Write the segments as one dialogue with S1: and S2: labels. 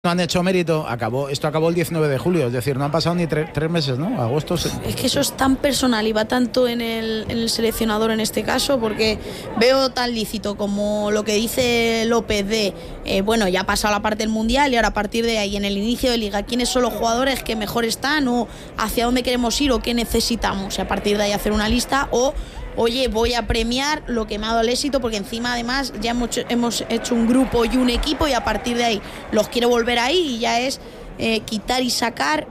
S1: No han hecho mérito, esto acabó el 19 de julio, es decir, no han pasado ni tres meses, ¿no? Agosto.
S2: Es que eso es tan personal y va tanto en el seleccionador en este caso, porque veo tan lícito como lo que dice López de, bueno, ya ha pasado la parte del Mundial y ahora a partir de ahí, en el inicio de Liga, ¿quiénes son los jugadores que mejor están o hacia dónde queremos ir o qué necesitamos? Y a partir de ahí hacer una lista o... Oye, voy a premiar lo que me ha dado el éxito, porque encima además ya hemos hecho un grupo y un equipo y a partir de ahí los quiero volver ahí y ya es quitar y sacar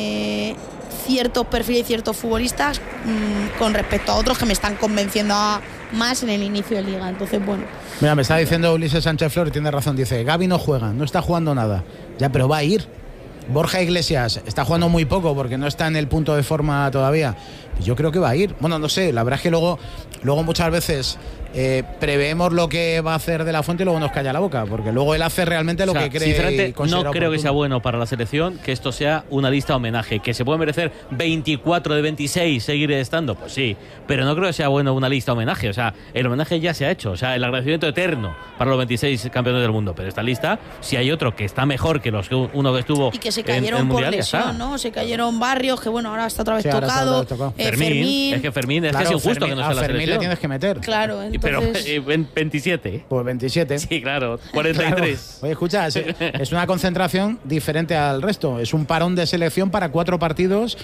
S2: ciertos perfiles y ciertos futbolistas con respecto a otros que me están convenciendo más en el inicio de Liga. Entonces, bueno.
S1: Mira, me está diciendo Ulises Sánchez Flores, tiene razón, dice, Gavi no juega, no está jugando nada. Ya, pero va a ir. Borja Iglesias está jugando muy poco porque no está en el punto de forma todavía. Yo creo que va a ir. Bueno, no sé, la verdad es que luego muchas veces preveemos lo que va a hacer De la Fuente y luego nos calla la boca, porque luego él hace realmente lo que cree.
S3: Sinceramente, no creo que sea bueno para la selección que esto sea una lista homenaje, que se puede merecer 24 de 26 seguir estando, pues sí, pero no creo que sea bueno una lista homenaje. O sea, el homenaje ya se ha hecho, o sea, el agradecimiento eterno para los 26 campeones del mundo, pero esta lista, si hay otro que está mejor que uno que estuvo
S2: y que se cayeron
S3: en
S2: por
S3: Mundial,
S2: lesión, ¿no? Se cayeron Barrios, que bueno, ahora está otra vez tocado. Fermín.
S3: Es que Fermín, claro, es injusto que no sea la selección.
S1: Fermín le tienes que meter.
S2: Claro, entonces...
S3: Pero 27.
S1: Pues 27.
S3: Sí, claro, 43.
S1: Claro. Oye, escucha, es una concentración diferente al resto. Es un parón de selección para 4 partidos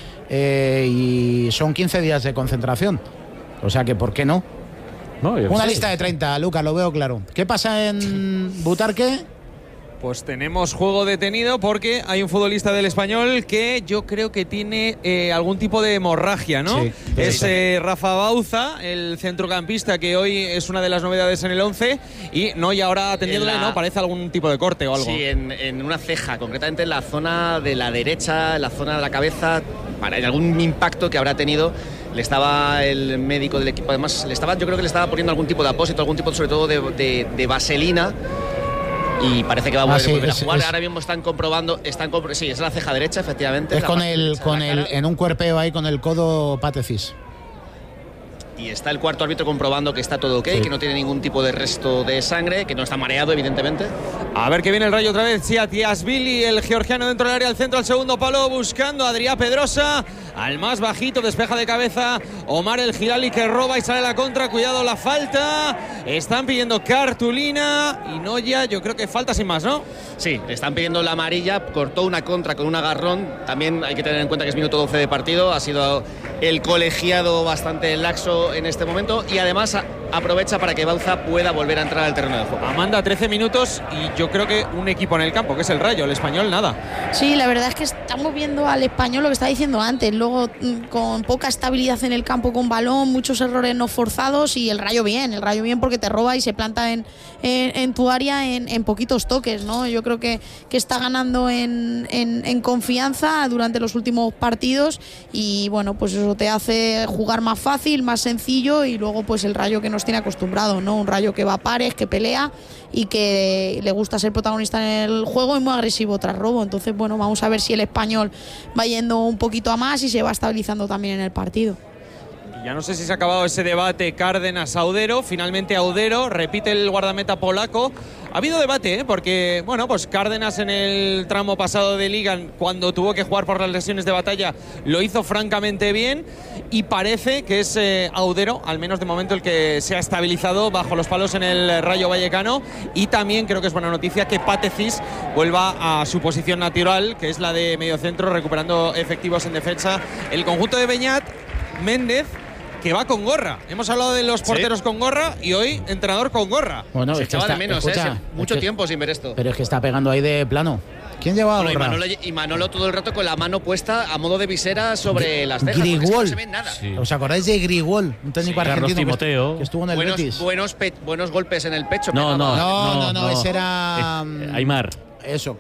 S1: y son 15 días de concentración. O sea que, ¿por qué no? Una lista de 30, Lucas, lo veo claro. ¿Qué pasa en Butarque?
S4: Pues tenemos juego detenido porque hay un futbolista del Español que yo creo que tiene algún tipo de hemorragia, ¿no?
S1: Sí,
S4: es Rafa Bauza, el centrocampista que hoy es una de las novedades en el 11 y ahora atendiéndole, ¿no? Parece algún tipo de corte o algo.
S5: Sí, en una ceja, concretamente en la zona de la derecha, en la zona de la cabeza, en algún impacto que habrá tenido. Le estaba el médico del equipo, además yo creo que le estaba poniendo algún tipo de apósito, algún tipo sobre todo de vaselina. Y parece que va a volver a jugar. Ahora mismo están comprobando, sí, es la ceja derecha, efectivamente.
S1: Es en un cuerpeo ahí con el codo pátesis.
S5: Y está el cuarto árbitro comprobando que está todo ok, que no tiene ningún tipo de resto de sangre, que no está mareado, evidentemente.
S4: A ver que viene el Rayo otra vez. Siatiashvili, el georgiano dentro del área, al centro, al segundo palo, buscando a Adrià Pedrosa. Al más bajito, despeja de cabeza Omar El Hilali, que roba y sale a la contra. Cuidado, la falta. Están pidiendo cartulina. Y Noya, yo creo que falta sin más, ¿no?
S5: Sí, le están pidiendo la amarilla. Cortó una contra con un agarrón. También hay que tener en cuenta que es minuto 12 de partido. Ha sido el colegiado bastante laxo en este momento y además aprovecha para que Bauza pueda volver a entrar al terreno de juego.
S4: Amanda, 13 minutos y yo creo que un equipo en el campo, que es el Rayo, el Español nada.
S2: Sí, la verdad es que estamos viendo al Español lo que estaba diciendo antes, luego con poca estabilidad en el campo con balón, muchos errores no forzados y el Rayo bien porque te roba y se planta en tu área en poquitos toques, ¿no? Yo creo que está ganando en confianza durante los últimos partidos y bueno, pues eso te hace jugar más fácil, más sencillo y luego pues el Rayo que nos tiene acostumbrado, ¿no? Un Rayo que va a pares, que pelea y que le gusta ser protagonista en el juego y muy agresivo tras robo. Entonces, bueno, vamos a ver si el Español va yendo un poquito a más y se va estabilizando también en el partido.
S4: Ya no sé si se ha acabado ese debate Cárdenas-Audero. Finalmente Audero repite el guardameta polaco. Ha habido debate, porque bueno, pues Cárdenas en el tramo pasado de Liga, cuando tuvo que jugar por las lesiones de batalla, lo hizo francamente bien y parece que es Audero, al menos de momento, el que se ha estabilizado bajo los palos en el Rayo Vallecano. Y también creo que es buena noticia que Pátesis vuelva a su posición natural, que es la de mediocentro, recuperando efectivos en defensa. El conjunto de Beñat, Méndez, que va con gorra. Hemos hablado de los porteros con gorra y hoy entrenador con gorra.
S5: Bueno, se echaba de menos, mucho tiempo sin ver esto.
S1: Pero es que está pegando ahí de plano. ¿Quién lleva gorra?
S5: Y Manolo todo el rato con la mano puesta a modo de visera sobre las cejas.
S1: Grigol.
S5: No se ve nada.
S1: Sí. ¿Os acordáis de Grigol? Un técnico argentino que estuvo en el Betis.
S5: Buenos golpes en el pecho.
S1: No, ese era
S3: Aimar.
S1: Eso,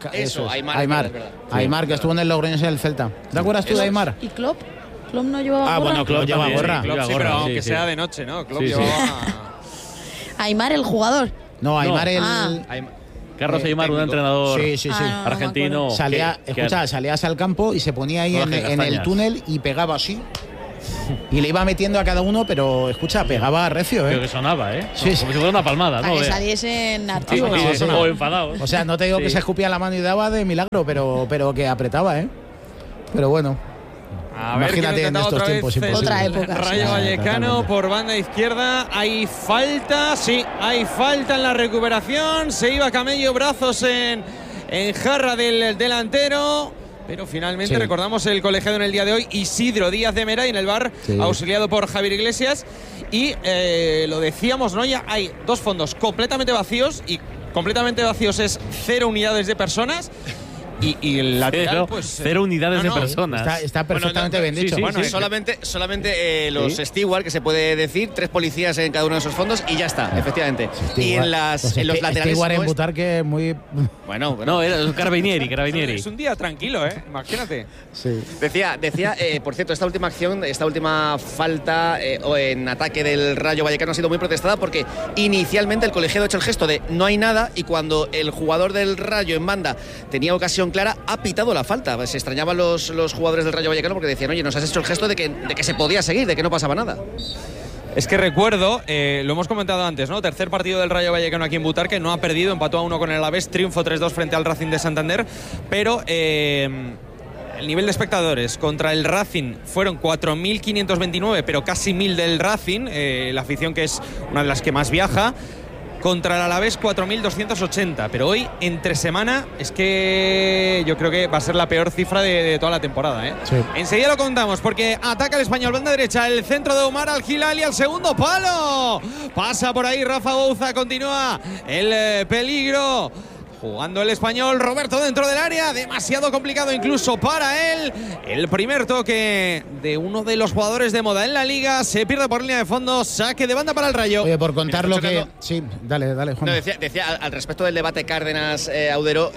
S5: Aimar,
S1: que estuvo en el Logroñés y en el Celta. ¿Te acuerdas tú de Aimar?
S2: ¿Y Klopp? Klopp no llevaba gorra.
S1: Bueno, Klopp lleva gorra.
S4: Klopp sí, pero aunque sea de noche, ¿no? Klopp llevaba...
S2: Aimar, el jugador.
S1: No, Aimar
S3: Carlos Aimar, un entrenador
S1: salías
S3: argentino.
S1: al campo y se ponía ahí en el túnel y pegaba así Y le iba metiendo a cada uno, pero escucha, pegaba recio,
S3: Creo que sonaba,
S1: Sí,
S3: como si fuera una palmada,
S2: Para
S3: ¿no?
S2: que saliesen activos.
S3: O enfadados.
S1: O sea, no te digo que se escupía la mano y daba de milagro, pero que apretaba, Pero bueno.
S4: A ver,
S1: imagínate en estos tiempos imposible.
S2: Otra época.
S4: Rayo
S1: Sí,
S4: Vallecano
S1: totalmente.
S4: por banda izquierda. Hay falta, sí, hay falta en la recuperación. Se iba Camello, brazos en jarra del delantero. Pero finalmente
S1: Sí.
S4: recordamos el colegiado en el día de hoy. Isidro Díaz de Mera y en el bar,
S1: Sí.
S4: auxiliado por Javier Iglesias. Y lo decíamos, ¿no? Ya hay dos fondos completamente vacíos. Y completamente vacíos es 0 unidades de personas. Y el lateral, pues.
S3: 0 unidades de personas.
S1: Está perfectamente bien dicho.
S3: sí,
S4: Bueno,
S3: sí.
S5: solamente los steward, que se puede decir, 3 policías en cada uno de esos fondos y ya está, efectivamente. Y en los laterales.
S1: Steward en
S5: no es-
S1: Butarque muy.
S5: Bueno,
S3: No, era Carabinieri.
S4: Es un día tranquilo, imagínate.
S1: Sí.
S5: Decía, por cierto, esta última falta en ataque del Rayo Vallecano ha sido muy protestada porque inicialmente el colegiado ha hecho el gesto de no hay nada y cuando el jugador del Rayo en banda tenía ocasión clara, ha pitado la falta. Se extrañaban los jugadores del Rayo Vallecano porque decían, oye, nos has hecho el gesto de que se podía seguir, de que no pasaba nada.
S4: Es que recuerdo, lo hemos comentado antes, ¿no? Tercer partido del Rayo Vallecano aquí en Butarque, no ha perdido, empató a 1 con el Alavés, triunfo 3-2 frente al Racing de Santander, pero el nivel de espectadores contra el Racing fueron 4.529, pero casi 1.000 del Racing, la afición que es una de las que más viaja. Contra el Alavés 4.280, pero hoy entre semana es que yo creo que va a ser la peor cifra de toda la temporada,
S1: Sí.
S4: Enseguida lo contamos porque ataca el Español, banda derecha, el centro de Omar Al Hilali al segundo palo. Pasa por ahí Rafa Bouza, continúa el peligro. Jugando el Español, Roberto dentro del área, demasiado complicado incluso para él. El primer toque de uno de los jugadores de moda en la liga, se pierde por línea de fondo, saque de banda para el Rayo.
S1: Oye, por contar
S5: Mira,
S1: lo que.
S5: chocando.
S1: Sí, dale, Juan.
S5: No, decía al respecto del debate Cárdenas-Audero,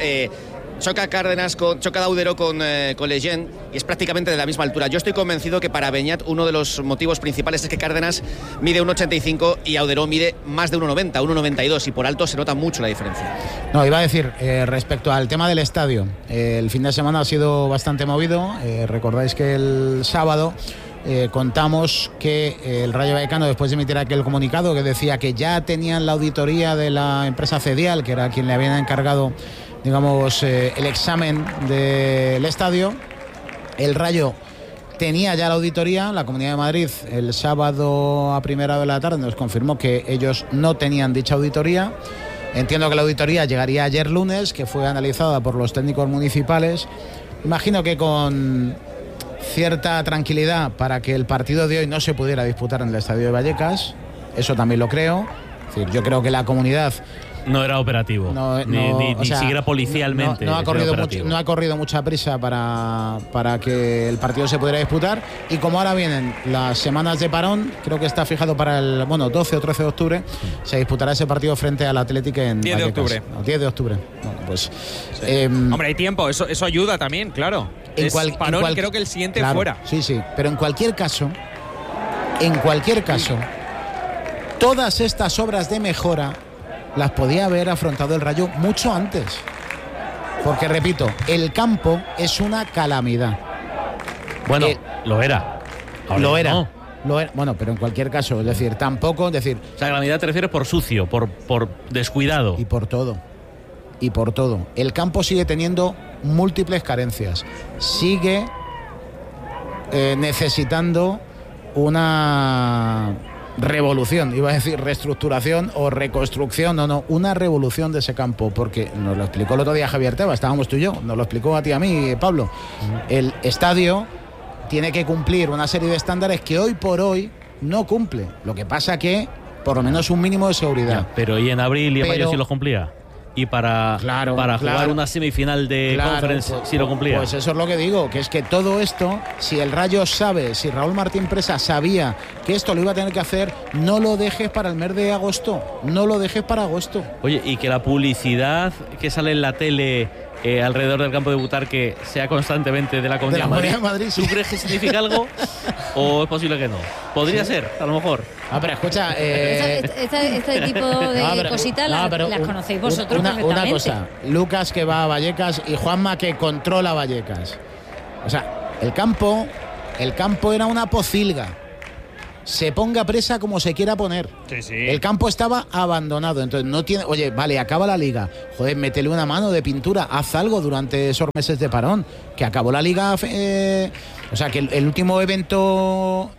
S5: choca Audero con Lejeune y es prácticamente de la misma altura. Yo estoy convencido que para Beñat uno de los motivos principales es que Cárdenas mide 1,85 y Audero mide más de 1,90, 1,92 y por alto se nota mucho la diferencia.
S1: No, iba a decir, respecto al tema del estadio, el fin de semana ha sido bastante movido. Recordáis que el sábado contamos que el Rayo Vallecano, después de emitir aquel comunicado que decía que ya tenían la auditoría de la empresa Cedial, que era quien le habían encargado, digamos, el examen del estadio, el Rayo tenía ya la auditoría. La Comunidad de Madrid el sábado a primera hora de la tarde nos confirmó que ellos no tenían dicha auditoría. Entiendo que la auditoría llegaría ayer lunes, que fue analizada por los técnicos municipales. Imagino que con cierta tranquilidad para que el partido de hoy no se pudiera disputar en el estadio de Vallecas. Eso también lo creo. Es decir, yo creo que la comunidad
S3: No era operativo. Ni siquiera policialmente.
S1: No ha corrido mucha prisa para que el partido se pudiera disputar. Y como ahora vienen las semanas de parón, creo que está fijado para el 12 o 13 de octubre, se disputará ese partido frente al Athletic en
S4: 10 de
S1: Vallecas.
S4: octubre.
S1: No, 10 de octubre. Bueno, pues,
S4: Hombre, hay tiempo, eso ayuda también, claro. Creo que el siguiente
S1: claro,
S4: fuera.
S1: Sí, pero en cualquier caso, todas estas obras de mejora las podía haber afrontado el Rayo mucho antes. Porque, repito, el campo es una calamidad.
S3: Bueno, lo era. Ahora
S1: Lo
S3: ya
S1: era.
S3: no.
S1: Lo era. Bueno, pero en cualquier caso, es decir, tampoco, es decir,
S3: O sea, calamidad te refieres por sucio, por descuidado.
S1: y por todo. El campo sigue teniendo múltiples carencias. Sigue necesitando una revolución, iba a decir reestructuración o reconstrucción, una revolución de ese campo, porque nos lo explicó el otro día Javier Tebas, estábamos tú y yo, nos lo explicó a ti y a mí, Pablo. El estadio tiene que cumplir una serie de estándares que hoy por hoy no cumple. Lo que pasa que, por lo menos, un mínimo de seguridad.
S3: Ya, pero y en abril y en
S1: Pero-
S3: mayo sí los cumplía. Y para jugar una semifinal de Conference sí lo cumplía.
S1: Pues eso es lo que digo, que es que todo esto, si el Rayo sabe, si Raúl Martín Presa sabía que esto lo iba a tener que hacer, no lo dejes para el mes de agosto. No lo dejes para agosto.
S3: Oye, y que la publicidad que sale en la tele alrededor del campo de Butarque sea constantemente de la Comunidad de Madrid,
S1: sí.
S3: ¿tú crees que significa algo? ¿O es posible que no? Podría ser, a lo mejor.
S1: Ah, pero escucha,
S6: Este tipo de cositas las conocéis vosotros perfectamente.
S1: Una cosa, Lucas que va a Vallecas y Juanma que controla Vallecas. O sea, el campo el campo era una pocilga. Se ponga Presa como se quiera poner.
S4: Sí.
S1: El campo estaba abandonado. Entonces no tiene. Oye, vale, acaba la liga. Joder, métele una mano de pintura. Haz algo durante esos meses de parón. Que acabó la liga. O sea, que el último evento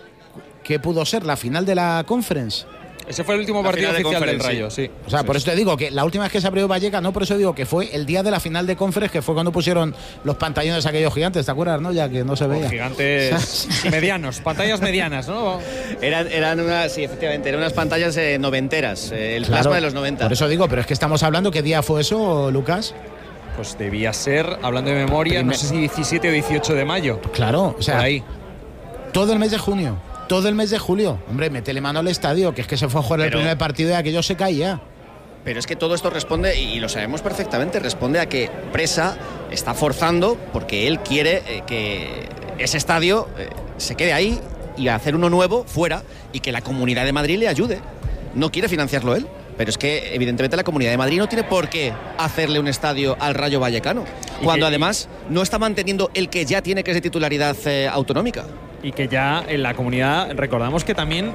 S1: que pudo ser la final de la Conference.
S4: Ese fue el último partido oficial del Rayo, sí.
S1: O sea, por eso te digo que la última vez que se abrió Vallecas, no, por eso digo que fue el día de la final de Conference, que fue cuando pusieron los pantallones aquellos gigantes, ¿te acuerdas, no? Ya que no se veía.
S4: Gigantes medianos, pantallas medianas, ¿no?
S5: Eran unas, sí, efectivamente, eran unas pantallas noventeras, el plasma de los 90.
S1: Por eso digo, pero es que estamos hablando, ¿qué día fue eso, Lucas?
S4: Pues debía ser, hablando de memoria, no sé si 17 o 18 de mayo.
S1: Claro, o sea,
S4: por ahí.
S1: Todo el mes de junio. Todo el mes de julio. Hombre, métele mano al estadio, que es que se fue a jugar el primer partido y aquello se caía.
S5: Pero es que todo esto responde, y lo sabemos perfectamente, responde a que Presa está forzando porque él quiere que ese estadio se quede ahí y hacer uno nuevo fuera y que la Comunidad de Madrid le ayude. No quiere financiarlo él. Pero es que, evidentemente, la Comunidad de Madrid no tiene por qué hacerle un estadio al Rayo Vallecano, cuando además no está manteniendo el que ya tiene, que es de titularidad autonómica.
S4: Y que ya en la comunidad, recordamos que también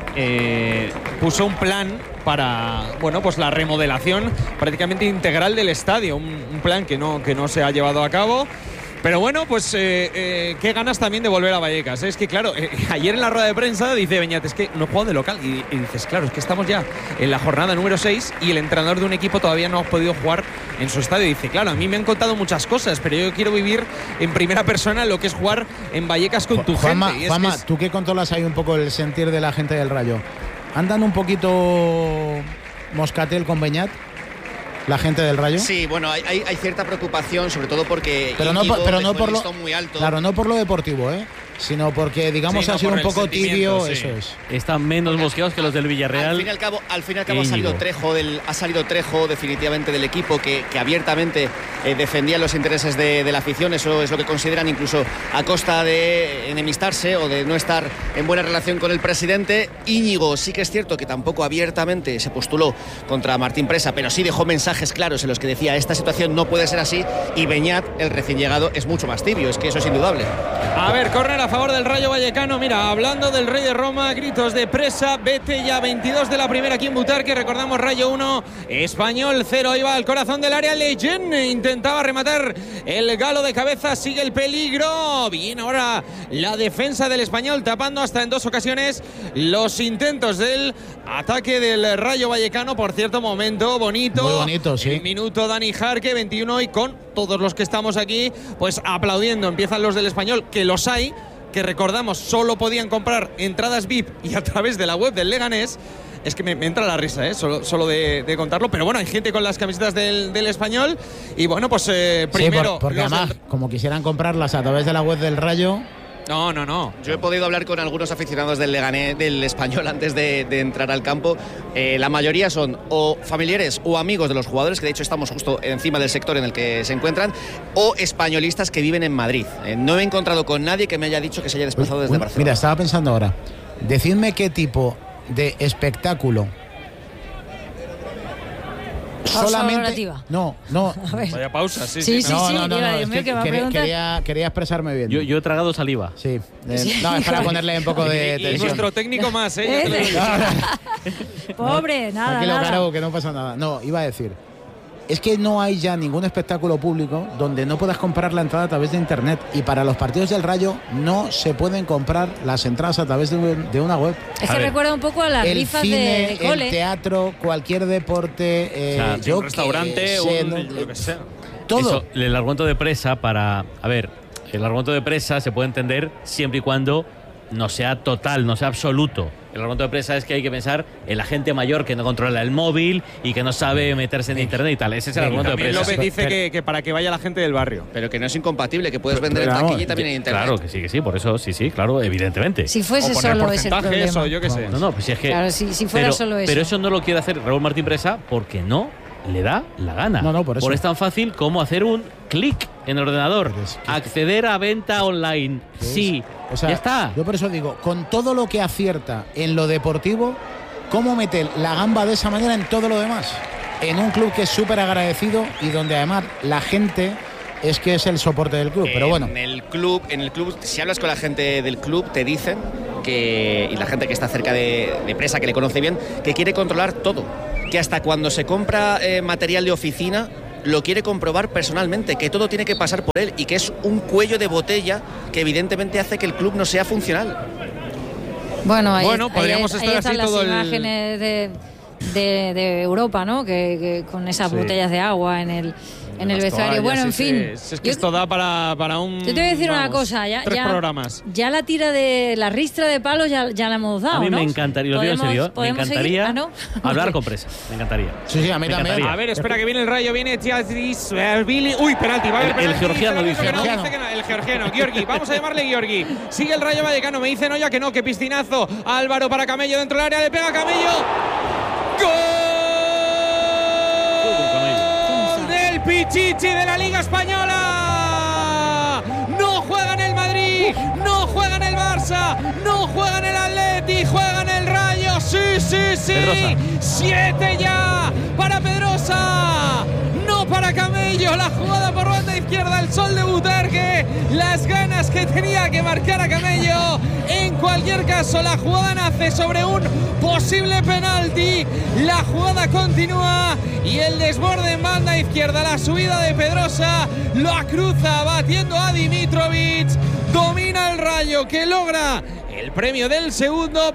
S4: puso un plan para, bueno, pues la remodelación prácticamente integral del estadio, un plan que no se ha llevado a cabo. Pero bueno, pues qué ganas también de volver a Vallecas. Es que claro, ayer en la rueda de prensa dice Beñat, es que no juego de local. Y dices, claro, es que estamos ya en la jornada número 6 y el entrenador de un equipo todavía no ha podido jugar en su estadio. Dice, claro, a mí me han contado muchas cosas, pero yo quiero vivir en primera persona lo que es jugar en Vallecas con tu gente. Y
S1: Juanma, tú que controlas ahí un poco el sentir de la gente del Rayo, ¿andan un poquito moscatel con Beñat? La gente del Rayo.
S5: Sí, bueno, hay cierta preocupación, sobre todo porque
S1: pero no por lo
S5: muy alto.
S1: Claro, no por lo deportivo, sino porque digamos ha sido un poco tibio, sí. Eso es.
S3: Están menos mosqueados que los del Villarreal.
S5: Al fin y al cabo ha salido Trejo definitivamente del equipo que abiertamente defendía los intereses de la afición. Eso es lo que consideran, incluso a costa de enemistarse o de no estar en buena relación con el presidente. Íñigo sí que es cierto que tampoco abiertamente se postuló contra Martín Presa, pero sí dejó mensajes claros en los que decía esta situación no puede ser así, y Beñat, el recién llegado, es mucho más tibio, es que eso es indudable.
S4: A ver, córner a favor del Rayo Vallecano. Mira, hablando del Rey de Roma, gritos de Presa, vete ya, 22 de la primera aquí en Butarque, recordamos Rayo 1, Español 0, iba al corazón del área, Leyen intentaba rematar el galo de cabeza, sigue el peligro, bien ahora la defensa del Español tapando hasta en 2 ocasiones los intentos del ataque del Rayo Vallecano. Por cierto, momento bonito,
S1: muy bonito, sí.
S4: El minuto Dani Jarque, 21, y con todos los que estamos aquí pues aplaudiendo. Empiezan los del Español, que los hay, que recordamos solo podían comprar entradas VIP y a través de la web del Leganés. Es que me entra la risa, solo de contarlo. Pero bueno, hay gente con las camisetas del Español. Y bueno, pues primero...
S1: Sí, porque además, como quisieran comprarlas a través de la web del Rayo...
S4: No.
S5: Yo he podido hablar con algunos aficionados del Leganés, del Español, antes de entrar al campo. La mayoría son o familiares o amigos de los jugadores, que de hecho estamos justo encima del sector en el que se encuentran, o españolistas que viven en Madrid. No he encontrado con nadie que me haya dicho que se haya desplazado desde Barcelona.
S1: Mira, estaba pensando ahora, decidme qué tipo de espectáculo solamente
S6: no.
S4: Vaya pausa, sí.
S1: Quería expresarme bien.
S3: Yo he tragado saliva.
S1: Sí. No, es para ponerle un poco de tensión.
S4: Y nuestro técnico más,
S6: Pobre, nada.
S1: Tranquilo, Caro, que no pasa nada. No, iba a decir, es que no hay ya ningún espectáculo público donde no puedas comprar la entrada a través de internet, y para los partidos del Rayo no se pueden comprar las entradas a través de una web.
S6: Es que recuerda un poco a las rifas de cole.
S1: El teatro, cualquier deporte,
S4: un restaurante, lo que sea.
S1: Todo.
S3: Eso, el argumento de Presa el argumento de Presa se puede entender siempre y cuando no sea total, no sea absoluto. El argumento de Presa es que hay que pensar en la gente mayor que no controla el móvil y que no sabe meterse en internet y tal. Ese es el argumento de Presa.
S4: López dice que para que vaya la gente del barrio.
S5: Pero que no es incompatible, que puedes vender en taquilla y también en internet.
S3: Claro que sí, por eso sí, claro, evidentemente.
S6: Si fuese solo ese el problema.
S4: Eso, yo qué sé.
S3: No, pues si es que...
S6: Claro, si fuera solo eso.
S3: Pero eso no lo quiere hacer Raúl Martín Presa porque no le da la gana.
S1: No, por eso.
S3: Es tan fácil como hacer un clic en el ordenador. Acceder a venta online. Sí.
S1: O sea,
S3: ya está.
S1: Yo por eso digo, con todo lo que acierta en lo deportivo, ¿cómo mete la gamba de esa manera en todo lo demás? En un club que es súper agradecido y donde además la gente es que es el soporte del club, pero bueno.
S5: En el club, si hablas con la gente del club, te dicen y la gente que está cerca de Presa, que le conoce bien, que quiere controlar todo, que hasta cuando se compra material de oficina lo quiere comprobar personalmente, que todo tiene que pasar por él y que es un cuello de botella que evidentemente hace que el club no sea funcional.
S6: Bueno,
S4: podríamos estar
S6: están
S4: así
S6: las
S4: todo
S6: imágenes de Europa, ¿no? Que con esas botellas de agua en el vestuario. Bueno, en fin.
S4: Es que esto da para un...
S6: Yo te voy a decir una cosa.
S4: Tres programas.
S6: Ya la tira de la ristra de palos ya la hemos dado,
S3: A mí
S6: ¿no?
S3: me encantaría, lo digo en serio, me encantaría
S6: ¿no?
S3: hablar con Presa. Me encantaría.
S1: Sí, a mí
S3: Me
S1: también.
S3: encantaría.
S4: A ver, espera que viene el Rayo, viene Billy. Uy, penalti, va a haber penalti.
S3: El georgiano dice,
S4: que
S3: ¿no?
S4: dice que no. El georgiano, Giorgi, vamos a llamarle Giorgi. Sigue el Rayo Vallecano, me dicen Noya que no, que piscinazo. Álvaro para Camello dentro del área, le pega a Camello. ¡Gol! Del Pichichi de la Liga Española. No juega en el Madrid, no juega en el Barça, no juega en el Atleti, juega en el Rayo. Sí.
S3: Pedrosa.
S4: 7 ya para Pedrosa. No para Camello, la jugada por banda izquierda, el Sol de Butarque, las ganas que tenía que marcar a Camello. En cualquier caso, la jugada nace sobre un posible penalti, la jugada continúa y el desborde en banda izquierda, la subida de Pedrosa, lo cruza batiendo a Dimitrovic, domina el Rayo que logra el premio del segundo,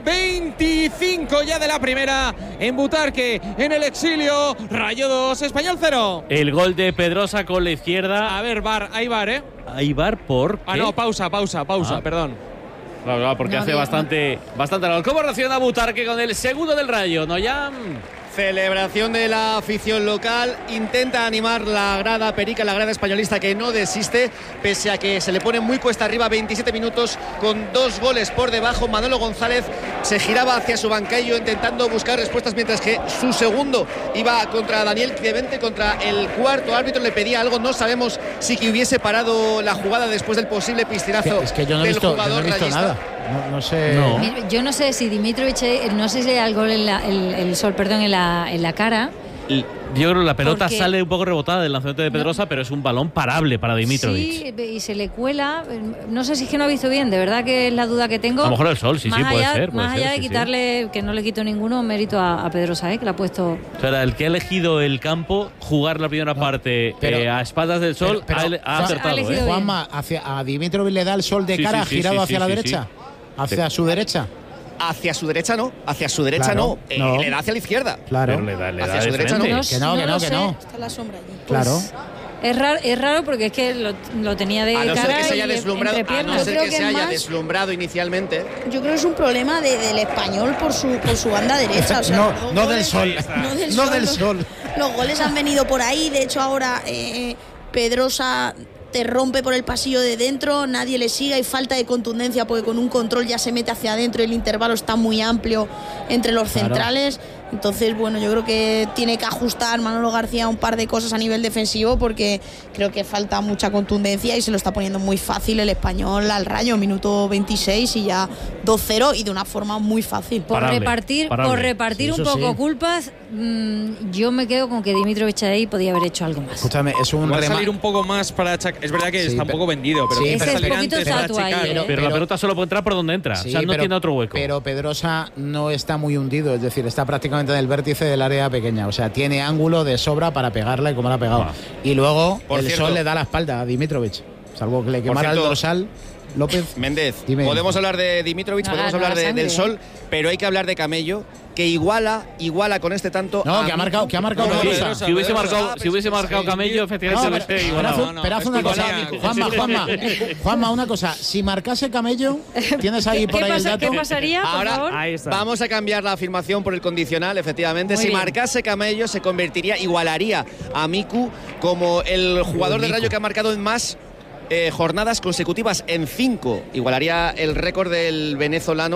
S4: 25 ya de la primera en Butarque, en el exilio. Rayo 2, Español 0.
S3: El gol de Pedrosa con la izquierda.
S4: A ver, VAR, hay VAR, ¿eh?
S3: Hay VAR por...
S4: Ah, no, pausa, perdón.
S3: Claro, porque hace bastante gol. ¿Cómo reacciona Butarque con el segundo del Rayo? Noyam.
S5: Celebración de la afición local, intenta animar la grada perica, la grada españolista que no desiste, pese a que se le pone muy cuesta arriba, 27 minutos con 2 goles por debajo. Manolo González se giraba hacia su banquillo intentando buscar respuestas, mientras que su segundo iba contra Daniel Clemente, contra el cuarto árbitro, le pedía algo. No sabemos si que hubiese parado la jugada después del posible piscinazo
S1: es que yo no he visto nada. No sé.
S6: No. Yo no sé si Dimitrovic, no sé si le da el gol en el Sol, perdón, en la cara.
S3: Yo creo que la pelota sale un poco rebotada del lanzamiento de Pedrosa, pero es un balón parable para Dimitrovic.
S6: Sí, y se le cuela. No sé si es que no ha visto bien, de verdad que es la duda que tengo.
S3: A lo mejor el Sol, puede ser.
S6: Más allá de quitarle, que no le quito ninguno mérito a Pedrosa, que le ha puesto.
S3: O sea, el que ha elegido el campo, jugar la primera parte a espaldas del Sol, ha acertado.
S1: Juanma, a Dimitrovic le da el Sol de cara, girado hacia la derecha. Hacia su derecha.
S5: Hacia su derecha no,
S1: claro, no.
S5: Le da hacia la izquierda.
S1: Claro.
S3: Le da
S5: hacia su derecha no.
S1: Que no.
S2: Está la sombra allí.
S1: Claro.
S6: Pues, es raro porque es que lo tenía de cara.
S5: A no ser que se haya deslumbrado,
S2: más,
S5: inicialmente.
S2: Yo creo que es un problema del Español por su banda derecha. O sea,
S1: no del Sol. No del Sol.
S2: Los goles han venido por ahí. De hecho, ahora Pedrosa te rompe por el pasillo de dentro, nadie le sigue, hay falta de contundencia porque con un control ya se mete hacia adentro, el intervalo está muy amplio entre los centrales. Entonces, bueno, yo creo que tiene que ajustar Manolo García un par de cosas a nivel defensivo porque creo que falta mucha contundencia y se lo está poniendo muy fácil el Español al Rayo, minuto 26 y ya 2-0 y de una forma muy fácil.
S6: Por repartir sí, un poco culpas, yo me quedo con que Dimitrovic ahí podía haber hecho algo más.
S1: Escúchame, es un
S4: va a salir un poco más para achacar. Es verdad que está un poco vendido, pero
S6: es un poquito estatua ahí.
S3: Pero la pelota solo puede entrar por donde entra, o sea, no tiene otro hueco.
S1: Pero Pedrosa no está muy hundido, es decir, está prácticamente en el vértice del área pequeña, o sea, tiene ángulo de sobra para pegarla y como la ha pegado. Y luego Sol le da la espalda a Dimitrovic, salvo que le quemara el dorsal. López
S5: Méndez, podemos hablar de Dimitrovic, podemos hablar del Sol, pero hay que hablar de Camello, que iguala con este tanto.
S1: No, que ha marcado Pedrosa.
S3: Si hubiese marcado Camello, efectivamente
S1: Pero haz una cosa, Juanma, una cosa. Si marcase Camello, tienes ahí por ahí el dato.
S6: ¿Qué pasaría, por favor?
S5: Vamos a cambiar la afirmación por el condicional, efectivamente.
S6: Muy
S5: si
S6: bien.
S5: marcase Camello, igualaría a Miku como el jugador del Rayo que ha marcado en más jornadas consecutivas en 5. Igualaría el récord del venezolano,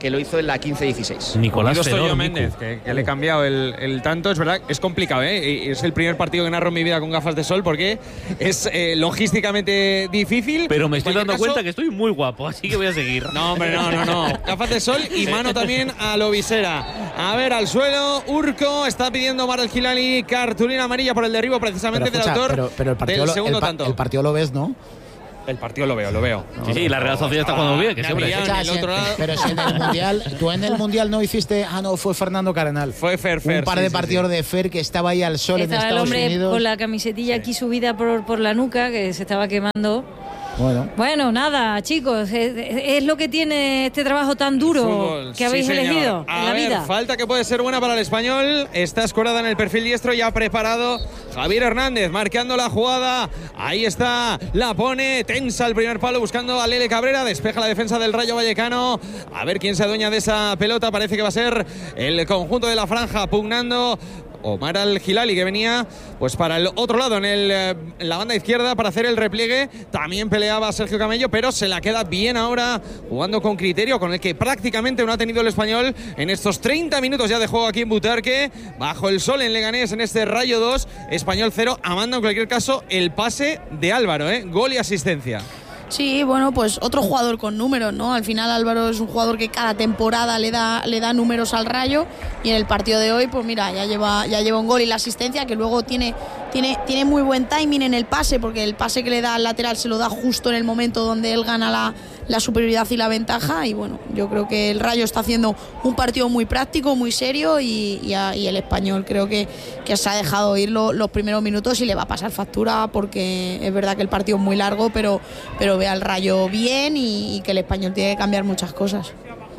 S5: que lo hizo en la 15-16.
S3: Nicolás Fedor
S4: Méndez, que le he cambiado el tanto. Es verdad, es complicado, ¿eh? Es el primer partido que narro en mi vida con gafas de sol porque es logísticamente difícil.
S3: Pero me estoy dando cuenta que estoy muy guapo, así que voy a seguir.
S4: No, hombre, no. Gafas de sol y mano también a lo visera. A ver, al suelo, Urco está pidiendo Omar El Hilali cartulina amarilla por el derribo precisamente del autor
S1: pero el partido
S4: del segundo tanto.
S1: El partido lo ves, ¿no?
S4: El partido lo veo.
S3: Sí, la Real Sociedad está jugando bien, que siempre.
S1: Pero si en el Mundial, tú en el Mundial no hiciste... no, fue Fernando Cardenal.
S4: Fue Fer.
S1: Un par de partidos de Fer que estaba ahí al sol en Estados Unidos.
S6: Estaba el hombre con la camisetilla aquí subida por la nuca, que se estaba quemando. Bueno, nada, chicos, es lo que tiene este trabajo tan duro
S4: fútbol,
S6: que habéis elegido en la vida.
S4: Falta que puede ser buena para el Español. Está escorada en el perfil diestro, ya preparado Javier Hernández, marcando la jugada. Ahí está, la pone, tensa el primer palo buscando a Lele Cabrera. Despeja la defensa del Rayo Vallecano. A ver quién se adueña de esa pelota. Parece que va a ser el conjunto de la franja pugnando Omar Al Hilali, que venía pues para el otro lado en la banda izquierda para hacer el repliegue. También peleaba Sergio Camello, pero se la queda bien ahora, jugando con criterio, con el que prácticamente no ha tenido el Español en estos 30 minutos ya de juego aquí en Butarque. Bajo el sol en Leganés, en este Rayo 2, Español 0, amando en cualquier caso el pase de Álvaro, gol y asistencia.
S2: Sí, bueno, pues otro jugador con números, ¿no? Al final Álvaro es un jugador que cada temporada le da números al Rayo, y en el partido de hoy, pues mira, ya lleva un gol y la asistencia, que luego tiene muy buen timing en el pase, porque el pase que le da al lateral se lo da justo en el momento donde él gana la superioridad y la ventaja. Y bueno, yo creo que el Rayo está haciendo un partido muy práctico, muy serio, y el Español creo que se ha dejado ir los primeros minutos y le va a pasar factura, porque es verdad que el partido es muy largo, pero ve al Rayo bien, y que el Español tiene que cambiar muchas cosas.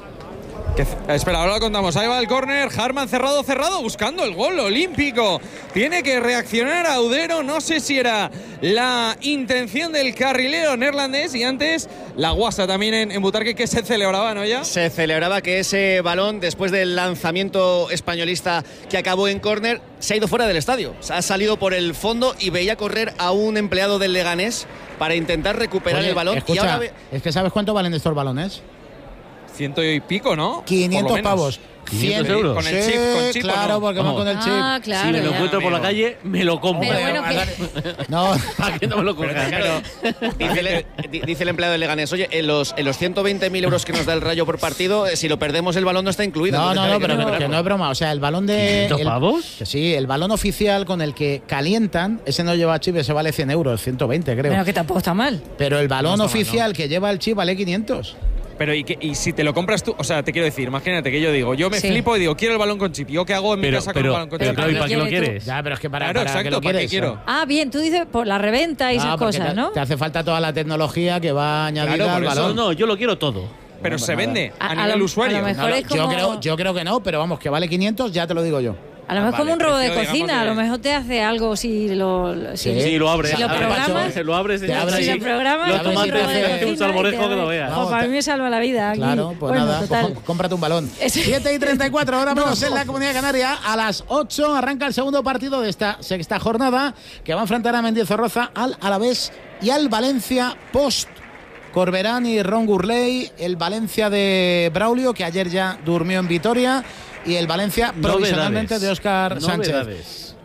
S4: Espera, ahora lo contamos. Ahí va el córner. Harman cerrado, buscando el gol olímpico. Tiene que reaccionar Audero. No sé si era la intención del carrilero neerlandés. Y antes la guasa también en Butarque, que se celebraba, ¿no? Ya
S5: se celebraba que ese balón, después del lanzamiento españolista que acabó en córner, se ha ido fuera del estadio. Ha salido por el fondo y veía correr a un empleado del Leganés para intentar recuperar el balón.
S1: Escucha, y ahora es que ¿sabes cuánto valen estos balones?
S4: 100 y pico, ¿no?
S1: 500 pavos.
S3: 500 euros.
S4: Con el chip,
S1: claro,
S4: ¿no?
S1: porque van con el chip.
S6: Claro,
S3: si me lo encuentro por la calle, me lo compro.
S6: Pero bueno,
S1: no,
S3: ¿para qué no me lo cojas?
S5: Dice el empleado del Leganés, oye, en los 120.000 euros que nos da el Rayo por partido, si lo perdemos el balón no está incluido.
S1: No, pero que no es broma. O sea, el balón de...
S3: ¿500 pavos?
S1: Sí, el balón oficial con el que calientan, ese no lleva chip, ese vale 100 euros, 120 creo.
S6: Pero que tampoco está mal.
S1: Pero el balón oficial que lleva el chip vale 500.
S4: Pero y si te lo compras tú, o sea, te quiero decir, imagínate que yo digo, yo me flipo y digo, quiero el balón con chip. ¿Yo qué hago en mi casa con el balón con chip?
S3: Pero ¿para qué lo quieres?
S1: Ya, pero es que para
S4: exacto,
S1: que lo
S4: ¿para
S1: quieres,
S4: qué quiero?
S6: Bien, tú dices por la reventa y esas cosas, ¿no?
S1: Te hace falta toda la tecnología que va añadida al balón.
S3: No, yo lo quiero todo.
S4: Pero se vende a
S6: A
S4: nivel
S6: lo
S4: usuario.
S6: mejor es como...
S1: yo creo que no, pero vamos, que vale 500, ya te lo digo yo.
S6: A lo mejor como un robo de
S4: precio,
S6: cocina, a lo mejor te hace algo si lo
S3: lo abres.
S6: Si lo programas,
S3: lo abres,
S6: si lo programas,
S3: los tomates
S1: hace
S3: un salmorejo que lo veas.
S6: Para mí me salva la vida aquí.
S1: Claro, pues
S6: bueno,
S1: nada,
S6: total.
S1: cómprate un balón. 7:34, ahora menos en la Comunidad Canaria. A las 8 arranca el segundo partido de esta sexta jornada, que va a enfrentar a Mendizorroza, al Alavés y al Valencia post Corberán y Ron Gurley. El Valencia de Braulio, que ayer ya durmió en Vitoria, y el Valencia provisionalmente de Óscar Sánchez.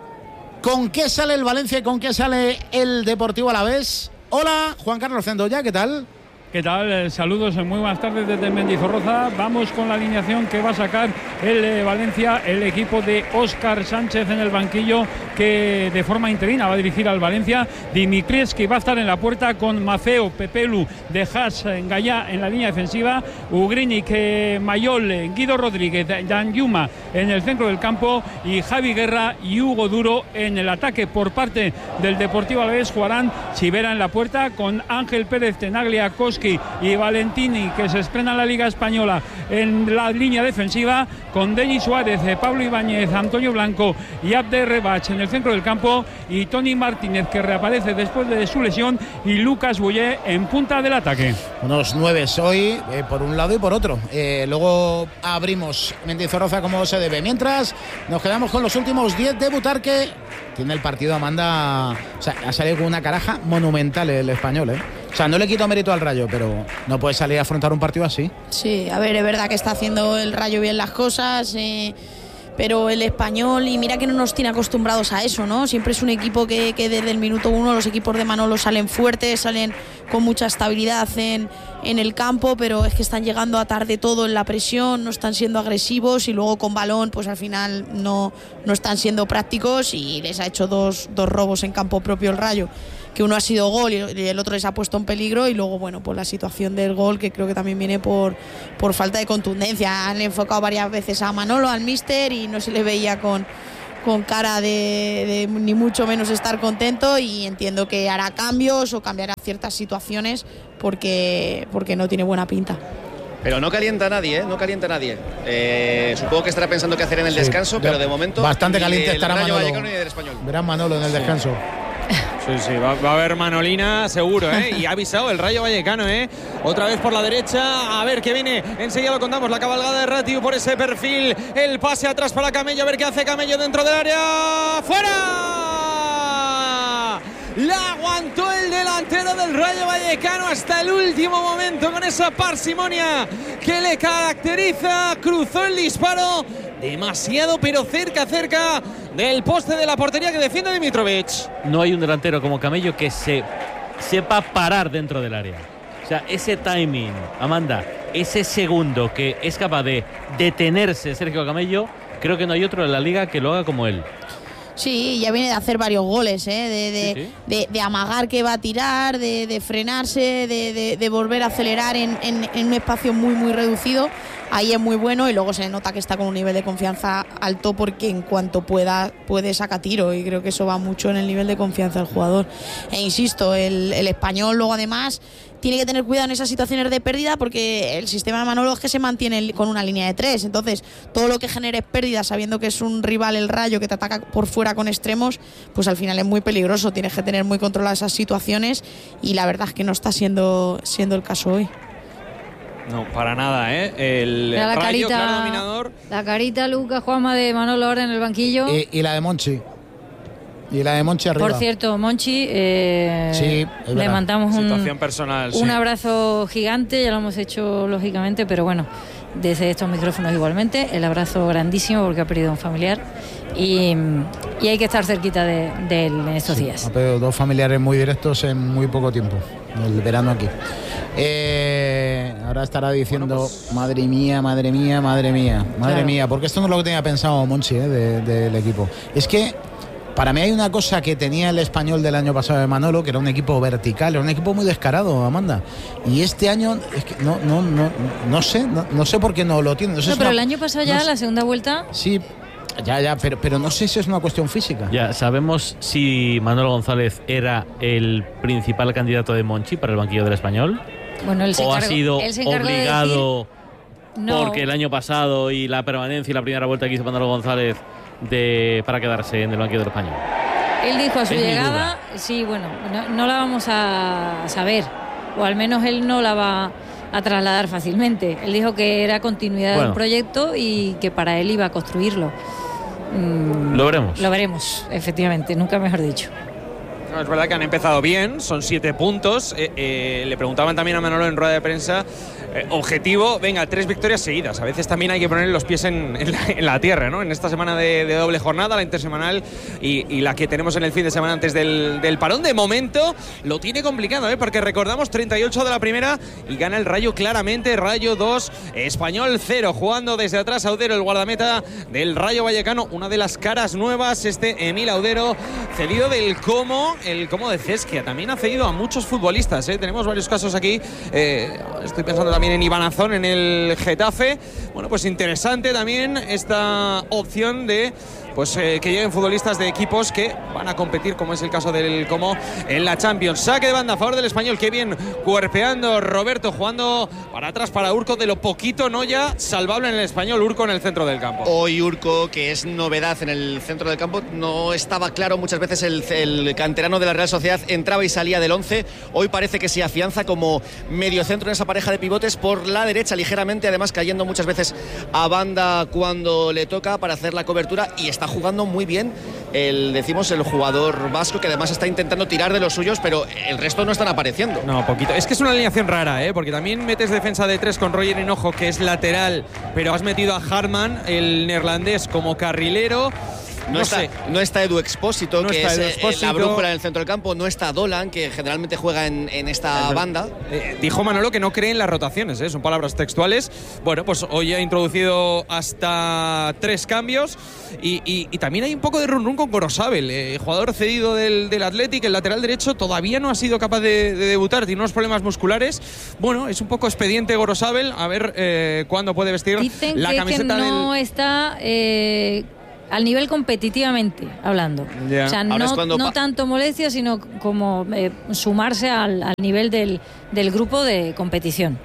S1: ¿Con qué sale el Valencia y con qué sale el Deportivo Alavés? Hola, Juan Carlos Cendoya, ¿qué tal?
S7: ¿Qué tal? Saludos, muy buenas tardes desde Mendizorroza. Vamos con la alineación que va a sacar el Valencia, el equipo de Óscar Sánchez en el banquillo, que de forma interina va a dirigir al Valencia. Dimitrievski va a estar en la puerta con Maceo, Pepelu, De Haas, Gallá en la línea defensiva, Ugrinic, Mayol, Guido Rodríguez, Danjuma en el centro del campo, y Javi Guerra y Hugo Duro en el ataque. Por parte del Deportivo Alavés jugarán Chivera en la puerta con Ángel Pérez, Tenaglia, Koski y Valentini, que se estrena en la Liga Española, en la línea defensiva, con Denis Suárez, Pablo Ibáñez, Antonio Blanco y Abder Rebach en el centro del campo, y Tony Martínez, que reaparece después de su lesión, y Lucas Boyé en punta del ataque.
S1: Unos 9 hoy, por un lado y por otro. Luego abrimos Mendizorroza como se debe. Mientras nos quedamos con los últimos 10 de Butarque. Tiene el partido Amanda, o sea, ha salido con una caraja monumental el Español, O sea, no le quito mérito al Rayo, pero no puede salir a afrontar un partido así.
S2: Sí, a ver, es verdad que está haciendo el Rayo bien las cosas, pero el Español, y mira que no nos tiene acostumbrados a eso, ¿no? Siempre es un equipo que desde el minuto 1 los equipos de Manolo salen fuertes, salen con mucha estabilidad en el campo, pero es que están llegando a tarde todo en la presión, no están siendo agresivos y luego con balón pues al final no están siendo prácticos y les ha hecho dos robos en campo propio el Rayo, que uno ha sido gol y el otro les ha puesto en peligro, y luego bueno, pues la situación del gol, que creo que también viene por falta de contundencia. Han enfocado varias veces a Manolo, al míster, y no se le veía con cara de ni mucho menos estar contento, y entiendo que hará cambios o cambiará ciertas situaciones porque no tiene buena pinta.
S5: Pero no calienta a nadie, no calienta a nadie. Supongo que estará pensando qué hacer en el descanso, pero de momento
S1: bastante caliente estará
S5: Rayo
S1: Manolo.
S5: Vallecano y del Español.
S1: Verán Manolo en el descanso.
S4: Sí, va a haber Manolina seguro, y ha avisado el Rayo Vallecano, otra vez por la derecha, a ver qué viene, enseguida lo contamos, la cabalgada de Ratiu por ese perfil, el pase atrás para Camello, a ver qué hace Camello dentro del área, ¡fuera! La aguantó el delantero del Rayo Vallecano hasta el último momento con esa parsimonia que le caracteriza, cruzó el disparo demasiado, pero cerca del poste de la portería que defiende Dimitrovic.
S3: No hay un delantero como Camello que sepa parar dentro del área. O sea, ese timing, Amanda, ese segundo que es capaz de detenerse Sergio Camello, creo que no hay otro en la liga que lo haga como él.
S2: Sí, ya viene de hacer varios goles, de amagar que va a tirar, de frenarse, de volver a acelerar en un espacio muy, muy reducido. Ahí es muy bueno, y luego se nota que está con un nivel de confianza alto, porque en cuanto puede sacar tiro, y creo que eso va mucho en el nivel de confianza del jugador. E insisto, el Español luego además tiene que tener cuidado en esas situaciones de pérdida, porque el sistema de Manolo es que se mantiene con una línea de 3, entonces todo lo que genere pérdidas sabiendo que es un rival, el Rayo, que te ataca por fuera con extremos, pues al final es muy peligroso. Tienes que tener muy controladas esas situaciones, y la verdad es que no está siendo el caso hoy.
S4: No, para nada, el
S6: la
S4: Rayo,
S6: carita,
S4: claro dominador.
S6: La carita, Lucas, Juanma, de Manolo ahora en el banquillo.
S1: Y la de Monchi. Y la de Monchi arriba.
S6: Por cierto, Monchi,
S1: sí,
S6: le mandamos
S4: situación personal,
S6: un abrazo gigante, ya lo hemos hecho lógicamente, pero bueno, desde estos micrófonos igualmente, el abrazo grandísimo, porque ha perdido a un familiar y hay que estar cerquita de él en estos días.
S1: Ha perdido dos familiares muy directos en muy poco tiempo, el verano aquí. Ahora estará diciendo, madre mía, porque esto no es lo que tenía pensado Monchi, del equipo. Es que para mí hay una cosa que tenía el Español del año pasado de Manolo, que era un equipo vertical, era un equipo muy descarado, Amanda. Y este año es que no sé por qué no lo tiene.
S6: Pero el año pasado ya, la segunda vuelta.
S1: Sí, ya, pero no sé si es una cuestión física.
S3: Ya sabemos si Manolo González era el principal candidato de Monchi para el banquillo del Español.
S6: Bueno,
S3: o ha sido obligado
S6: no,
S3: porque el año pasado y la permanencia y la primera vuelta que hizo Manolo González para quedarse en el banquillo del Español.
S6: Él dijo a su llegada, sí, bueno, no la vamos a saber, o al menos él no la va a trasladar fácilmente. Él dijo que era continuidad del proyecto y que para él iba a construirlo.
S3: Lo veremos.
S6: Lo veremos, efectivamente, nunca mejor dicho.
S4: No, es verdad que han empezado bien, son 7 puntos. Le preguntaban también a Manolo en rueda de prensa, objetivo, venga, 3 victorias seguidas. A veces también hay que poner los pies en la tierra, ¿no? En esta semana de doble jornada, la intersemanal y la que tenemos en el fin de semana antes del parón. De momento lo tiene complicado, porque recordamos 38 de la primera y gana el Rayo claramente. Rayo 2, Español 0, jugando desde atrás Audero, el guardameta del Rayo Vallecano. Una de las caras nuevas, Emil Audero, cedido del Como. El Como de Cesquia también ha cedido a muchos futbolistas, tenemos varios casos aquí. Estoy pensando también en Iván Azón en el Getafe. Bueno, pues interesante también esta opción de que lleguen futbolistas de equipos que van a competir, como es el caso del Como en la Champions. Saque de banda a favor del Español, qué bien cuerpeando Roberto, jugando para atrás para Urco, de lo poquito no ya salvable en el Español. Urco en el centro del campo.
S5: Hoy Urco, que es novedad en el centro del campo, no estaba claro muchas veces. El canterano de la Real Sociedad entraba y salía del 11. Hoy parece que se afianza como mediocentro en esa pareja de pivotes por la derecha ligeramente, además cayendo muchas veces a banda cuando le toca para hacer la cobertura, y está jugando muy bien decimos, el jugador vasco, que además está intentando tirar de los suyos, pero el resto no están apareciendo.
S4: No, poquito. Es que es una alineación rara, porque también metes defensa de 3 con Roger Hinojo, que es lateral, pero has metido a Hartman, el neerlandés, como carrilero.
S5: No está Edu Expósito,
S4: no
S5: que
S4: está
S5: es la brújula en el centro del campo. No está Dolan, que generalmente juega en esta banda.
S4: Dijo Manolo que no cree en las rotaciones, son palabras textuales. Bueno, pues hoy ha introducido hasta 3 cambios. Y también hay un poco de run con Gorosabel, jugador cedido del Athletic, el lateral derecho. Todavía no ha sido capaz de debutar, tiene unos problemas musculares. Bueno, es un poco expediente Gorosabel. A ver cuándo puede vestir la camiseta
S6: que no está al nivel competitivamente hablando.
S4: Yeah.
S6: O sea, no tanto molestia, sino como sumarse al nivel del grupo de competición.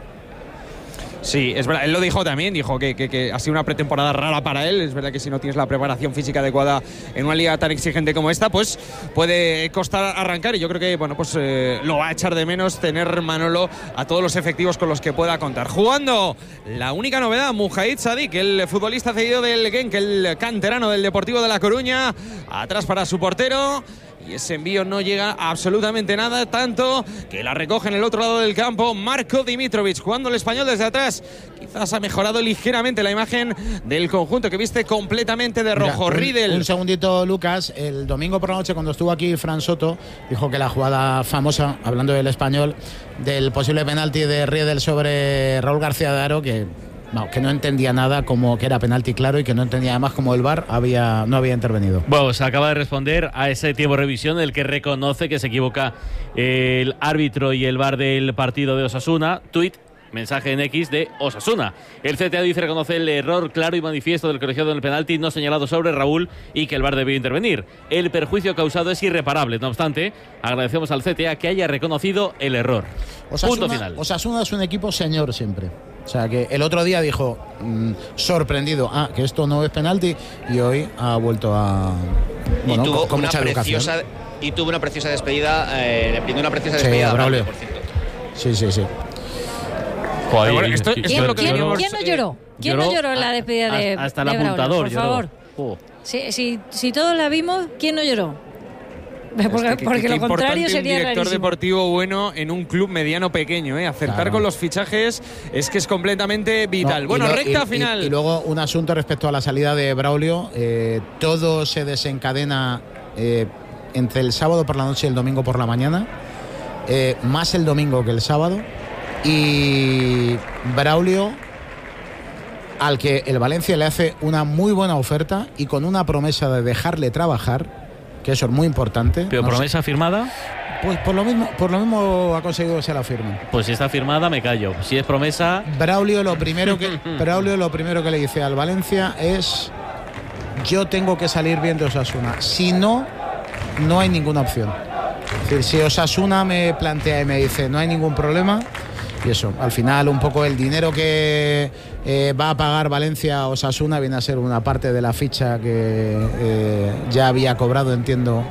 S4: Sí, es verdad, él lo dijo también, dijo que ha sido una pretemporada rara para él. Es verdad que si no tienes la preparación física adecuada en una liga tan exigente como esta, pues puede costar arrancar, y yo creo que lo va a echar de menos tener Manolo a todos los efectivos con los que pueda contar. Jugando, la única novedad, Mujahid Sadik, el futbolista cedido del Genk, el canterano del Deportivo de La Coruña, atrás para su portero. Y ese envío no llega a absolutamente nada, tanto que la recoge en el otro lado del campo Marko Dimitrovic, jugando el español desde atrás. Quizás ha mejorado ligeramente la imagen del conjunto, que viste completamente de rojo. Riedel.
S1: Un segundito, Lucas. El domingo por la noche, cuando estuvo aquí Fran Soto, dijo que la jugada famosa, hablando del español, del posible penalti de Riedel sobre Raúl García de Haro, que no entendía nada, como que era penalti claro, y que no entendía además como el VAR no había intervenido.
S3: Bueno, se acaba de responder a ese tiempo de revisión en el que reconoce que se equivoca el árbitro y el VAR del partido de Osasuna. Tuit, mensaje en X de Osasuna. El CTA dice reconocer el error claro y manifiesto del colegiado en el penalti no señalado sobre Raúl y que el VAR debió intervenir. El perjuicio causado es irreparable. No obstante, agradecemos al CTA que haya reconocido el error. Punto final.
S1: Osasuna es un equipo señor siempre. O sea, que el otro día dijo, sorprendido, que esto no es penalti, y hoy ha vuelto a... Bueno, con mucha educación.
S5: Y tuvo una preciosa despedida, le pidió una preciosa despedida a Braulio, por cierto.
S1: Sí.
S3: Joder,
S6: ¿Quién no lloró? ¿Quién no lloró en la despedida de
S3: hasta el
S6: Braulio,
S3: apuntador,
S6: por favor? Si todos la vimos, ¿quién no lloró? Porque lo contrario sería
S4: un director
S6: rarísimo.
S4: Deportivo bueno en un club mediano pequeño, acertar con los fichajes es que es completamente vital. Recta final.
S1: Y luego un asunto respecto a la salida de Braulio. Todo se desencadena entre el sábado por la noche y el domingo por la mañana, más el domingo que el sábado, y Braulio, al que el Valencia le hace una muy buena oferta y con una promesa de dejarle trabajar, que eso es muy importante.
S3: ¿Pero promesa firmada?
S1: Pues por lo mismo ha conseguido que se la firmen.
S3: Pues si está firmada, me callo. Si es promesa...
S1: Braulio lo primero que le dice al Valencia es: yo tengo que salir bien de Osasuna. Si no hay ninguna opción. Es decir, si Osasuna me plantea y me dice no hay ningún problema, y eso, al final un poco el dinero que va a pagar Valencia a Osasuna viene a ser una parte de la ficha que ya había cobrado, entiendo,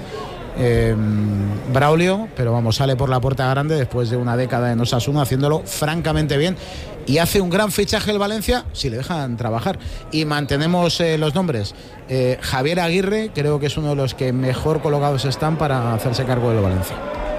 S1: Braulio, pero vamos, sale por la puerta grande después de una década en Osasuna haciéndolo francamente bien, y hace un gran fichaje el Valencia si le dejan trabajar. Y mantenemos los nombres. Javier Aguirre creo que es uno de los que mejor colocados están para hacerse cargo del Valencia.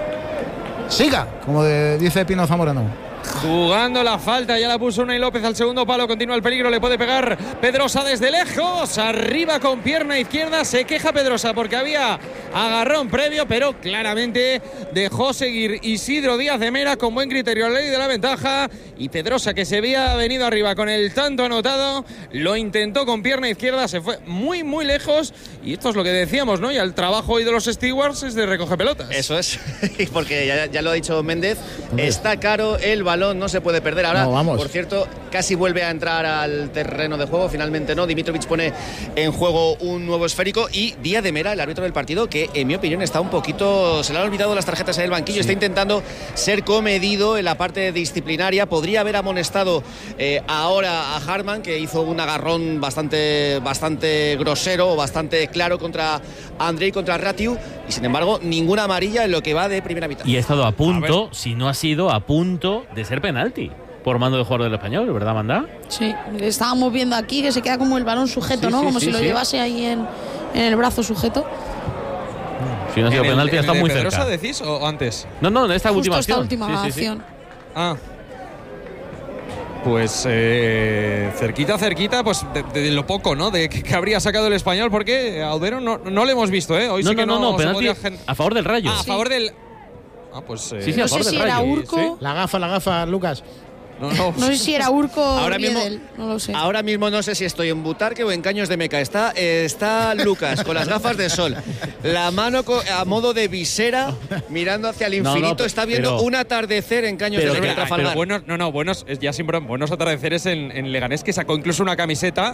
S1: Siga, como dice Pino Zamorano.
S4: Jugando la falta, ya la puso Unai López al segundo palo, continúa el peligro, le puede pegar Pedrosa desde lejos, arriba con pierna izquierda, se queja Pedrosa porque había agarrón previo, pero claramente dejó seguir Isidro Díaz de Mera con buen criterio, la ley de la ventaja, y Pedrosa, que se había venido arriba con el tanto anotado, lo intentó con pierna izquierda, se fue muy muy lejos, y esto es lo que decíamos, ¿no? Y el trabajo hoy de los stewards es de recoger pelotas.
S5: Eso es, porque ya lo ha dicho Méndez, está caro el balón, no se puede perder. Ahora, por cierto, casi vuelve a entrar al terreno de juego, finalmente no. Dimitrovic pone en juego un nuevo esférico, y Díaz de Mera, el árbitro del partido, que en mi opinión está un poquito, se le han olvidado las tarjetas en el banquillo, está intentando ser comedido en la parte disciplinaria. Podría haber amonestado ahora a Hartman, que hizo un agarrón bastante grosero o bastante claro contra Andrei, contra Ratiu, y sin embargo ninguna amarilla en lo que va de primera mitad.
S3: Y ha estado a punto, si no ha sido a punto de ser penalti por mando del jugador del Español, ¿verdad, Manda?
S2: Sí, estábamos viendo aquí que se queda como el balón sujeto, ¿no? Como si lo llevase ahí en el brazo sujeto.
S3: Si no ha sido penalti, ha estado muy cerca.
S4: ¿Pedrosa decís o antes?
S3: No, en esta última acción.
S2: Esta última acción.
S4: Ah. Pues cerquita, pues de lo poco, ¿no? De que habría sacado el Español, porque a Audero no le hemos visto, ¿eh? Hoy sí que no
S3: penalti a favor del Rayo.
S4: A favor del… pues…
S3: sí, a favor del Rayo.
S2: Era Urco.
S1: ¿Sí? La gafa, Lucas.
S2: No sé si era Urco o Riedel, no lo sé.
S5: Ahora mismo no sé si estoy en Butarque o en Caños de Meca. Está Lucas con las gafas de sol, la mano a modo de visera, mirando hacia el infinito. Está viendo un atardecer en Caños de Meca.
S4: Pero buenos, ya siempre buenos atardeceres en Leganés, que sacó incluso una camiseta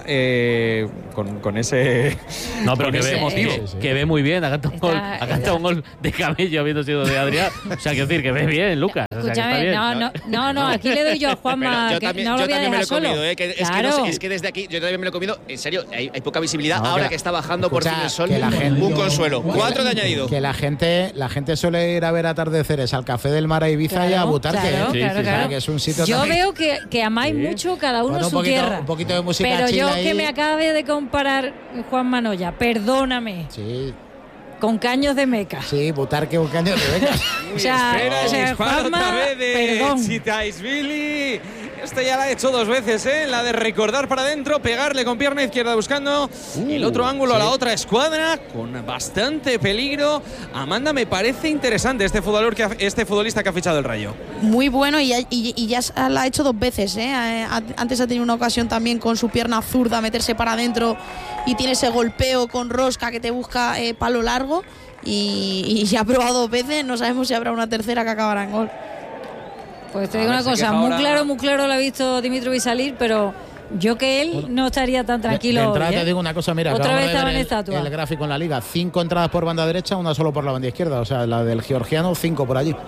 S4: con ese…
S3: No, pero
S4: con ese motivo.
S3: Que ve muy bien. Ha cantado un gol de Camello habiendo sido de Adrián. O sea, quiero decir que ve bien, Lucas.
S6: Escúchame, no, aquí le doy yo a Juanma,
S5: yo
S6: que
S5: también,
S6: no lo voy a dejar solo.
S5: Es que desde aquí yo también me lo he comido. En serio, hay poca visibilidad. Ahora que está bajando por fin el sol, un consuelo. 4 de añadido.
S1: Que la gente suele ir a ver atardeceres al Café del Mar a Ibiza y a Butarque.
S6: Claro.
S1: Que es un sitio
S6: yo
S1: también.
S6: veo que amáis mucho cada uno su tierra.
S1: Un poquito de música
S6: pero yo
S1: ahí.
S6: Que me acabe de comparar Juan Manoya, perdóname.
S1: Sí.
S6: Con Caños de Meca.
S1: Sí, Butarque con Caños de Meca.
S6: o sea
S4: Juanma,
S6: perdón.
S4: Chitaisvili. Esto ya la ha hecho 2 veces, ¿eh? La de recordar para adentro, pegarle con pierna izquierda buscando el otro ángulo a la otra escuadra, con bastante peligro. Amanda, me parece interesante este futbolista que ha fichado el Rayo.
S2: Muy bueno y ya la ha hecho 2 veces, ¿eh? Antes ha tenido una ocasión también con su pierna zurda meterse para adentro y tiene ese golpeo con rosca que te busca palo largo y ya ha probado 2 veces, no sabemos si habrá una tercera que acabará en gol.
S6: Pues te digo una cosa, muy claro lo ha visto Dimitrovic salir, pero yo que él no estaría tan tranquilo.
S1: De entrada te digo una cosa, mira,
S6: otra vez estaba en estatua.
S1: El gráfico en la liga, 5 entradas por banda derecha, 1 solo por la banda izquierda, o sea, la del georgiano 5 por allí.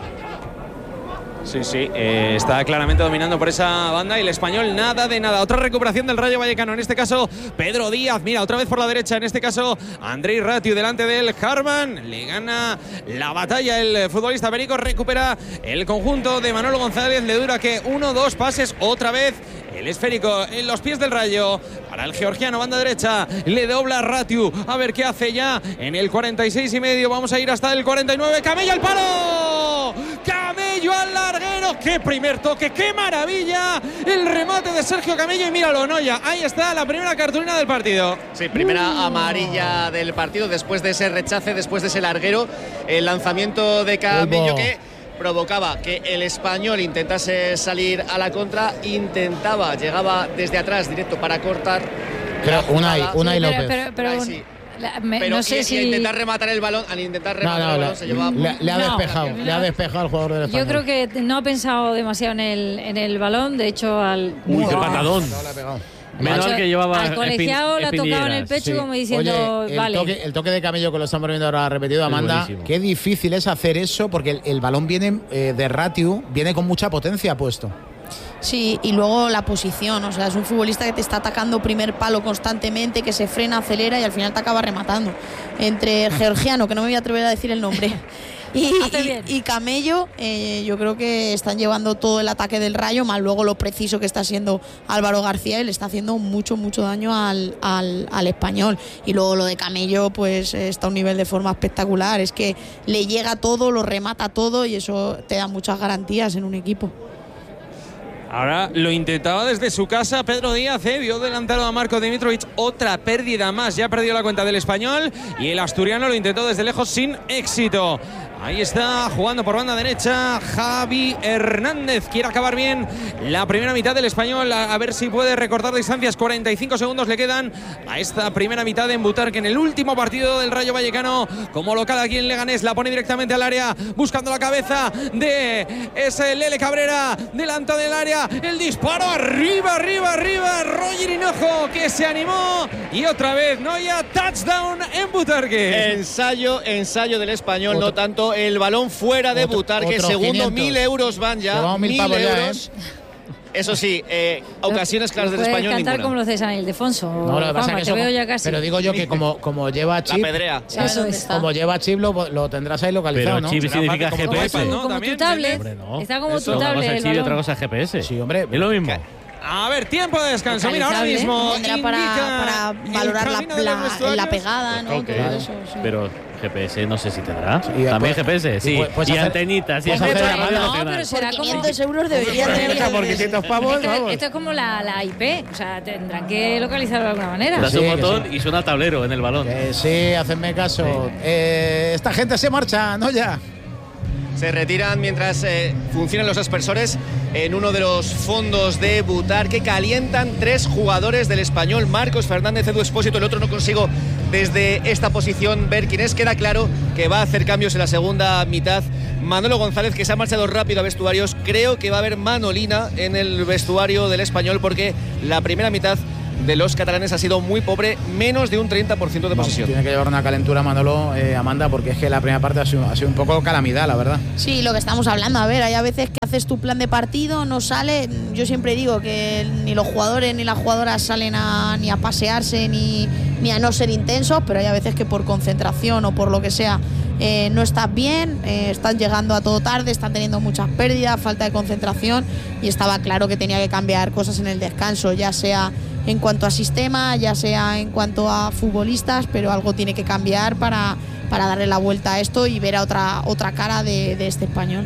S4: Sí, está claramente dominando por esa banda y el español nada de nada. Otra recuperación del Rayo Vallecano, en este caso Pedro Díaz, mira, otra vez por la derecha, en este caso Andrei Ratiu delante del Harman, le gana la batalla el futbolista Perico, recupera el conjunto de Manolo González, le dura que 1-2 pases, otra vez el esférico en los pies del Rayo para el georgiano, banda derecha, le dobla Ratiu, a ver qué hace ya en el 46,5, vamos a ir hasta el 49, Camello al palo, Camello al larguero, qué primer toque, qué maravilla, el remate de Sergio Camello y míralo, Noya, ahí está la primera cartulina del partido.
S5: Sí, primera amarilla del partido, después de ese rechace, después de ese larguero, el lanzamiento de Camello que provocaba que el español intentase salir a la contra, llegaba desde atrás directo para cortar.
S1: Pero Unai López.
S5: Pero
S6: no sé si
S5: al intentar rematar el balón, se llevaba.
S1: Le ha despejado el jugador del español.
S6: Yo creo que no ha pensado demasiado en el balón, de hecho
S3: qué patadón. Menos que llevaba
S6: al colegiado le ha tocado en el pecho, como diciendo,
S1: oye,
S6: vale.
S1: El toque de Camello que lo estamos viendo ahora repetido, Amanda, qué difícil es hacer eso porque el balón viene de Ratiu, viene con mucha potencia puesto.
S2: Sí, y luego la posición, o sea, es un futbolista que te está atacando primer palo constantemente, que se frena, acelera y al final te acaba rematando. Entre georgiano, que no me voy a atrever a decir el nombre, y Camello, yo creo que están llevando todo el ataque del Rayo, más luego lo preciso que está siendo Álvaro García, y le está haciendo mucho daño al español. Y luego lo de Camello, pues está a un nivel de forma espectacular, es que le llega todo, lo remata todo y eso te da muchas garantías en un equipo.
S4: Ahora lo intentaba desde su casa Pedro Díaz, vio adelantado a Marco Dimitrovic, otra pérdida más, ya ha perdido la cuenta del español y el asturiano lo intentó desde lejos sin éxito. Ahí está jugando por banda derecha Javi Hernández, quiere acabar bien la primera mitad del español, a ver si puede recortar distancias. 45 segundos le quedan a esta primera mitad en Butarque, en el último partido del Rayo Vallecano como local aquí en Leganés. La pone directamente al área, buscando la cabeza de ese Lele Cabrera, delante del área, el disparo arriba, Roger Hinojo que se animó y otra vez Noya, touchdown en Butarque.
S5: Ensayo del español, no tanto el balón fuera de Butarque, segundo, 1.000 euros van ya, 1.000 euros. Eso sí, ocasiones claras del español
S6: cantar
S5: ninguna.
S6: como lo de San Ildefonso.
S1: No, lo que pasa es que
S6: veo ya casi.
S1: Pero digo yo que como lleva chip,
S5: la pedrea.
S6: Eso es.
S1: Como lleva chip lo tendrás ahí localizado,
S3: pero
S1: ¿no?
S3: chip significa GPS,
S6: ¿no? Como tu tablet.
S3: Hombre, no.
S6: Está como
S3: Eso,
S6: tu tablet.
S3: Una cosa es chip y otra cosa es GPS.
S1: Sí, hombre.
S3: Es lo mismo.
S4: A ver, tiempo de descanso. Mira, ahora mismo
S2: para valorar la pegada, ¿no?
S3: Okay.
S2: Todo eso, sí.
S3: Pero GPS no sé si tendrá.
S1: Sí,
S3: también
S1: pues,
S3: GPS, sí.
S1: Pues
S3: y
S1: hacer,
S3: antenitas. Y
S1: pues hacer la radio
S2: no, pero será por 500 euros debería tener.
S1: Por 500 pavos, vamos.
S6: Esto es como la IP, o sea, tendrán que localizarlo de alguna manera.
S3: Das
S1: Sí,
S3: un botón
S1: sí.
S3: y suena tablero en el balón.
S1: Sí, hacedme caso.
S3: Sí.
S1: Esta gente se marcha, ¿no? Ya.
S5: Se retiran mientras funcionan los aspersores en uno de los fondos de Butar que calientan 3 jugadores del Español. Marcos Fernández, Edu Expósito, el otro no consigo desde esta posición ver quién es. Queda claro que va a hacer cambios en la segunda mitad. Manolo González, que se ha marchado rápido a vestuarios. Creo que va a haber Manolina en el vestuario del Español porque la primera mitad de los catalanes ha sido muy pobre, menos de un 30% de posesión.
S1: Tiene que llevar una calentura Manolo, Amanda, porque es que la primera parte ha sido un poco calamidad, la verdad.
S2: Sí, lo que estamos hablando. A ver, hay a veces que haces tu plan de partido, no sale. Yo siempre digo que ni los jugadores ni las jugadoras salen ni a pasearse ni a no ser intensos, pero hay a veces que por concentración o por lo que sea no estás bien, están llegando a todo tarde, están teniendo muchas pérdidas, falta de concentración, y estaba claro que tenía que cambiar cosas en el descanso, ya sea en cuanto a sistema, ya sea en cuanto a futbolistas, pero algo tiene que cambiar para darle la vuelta a esto y ver a otra cara de este Español.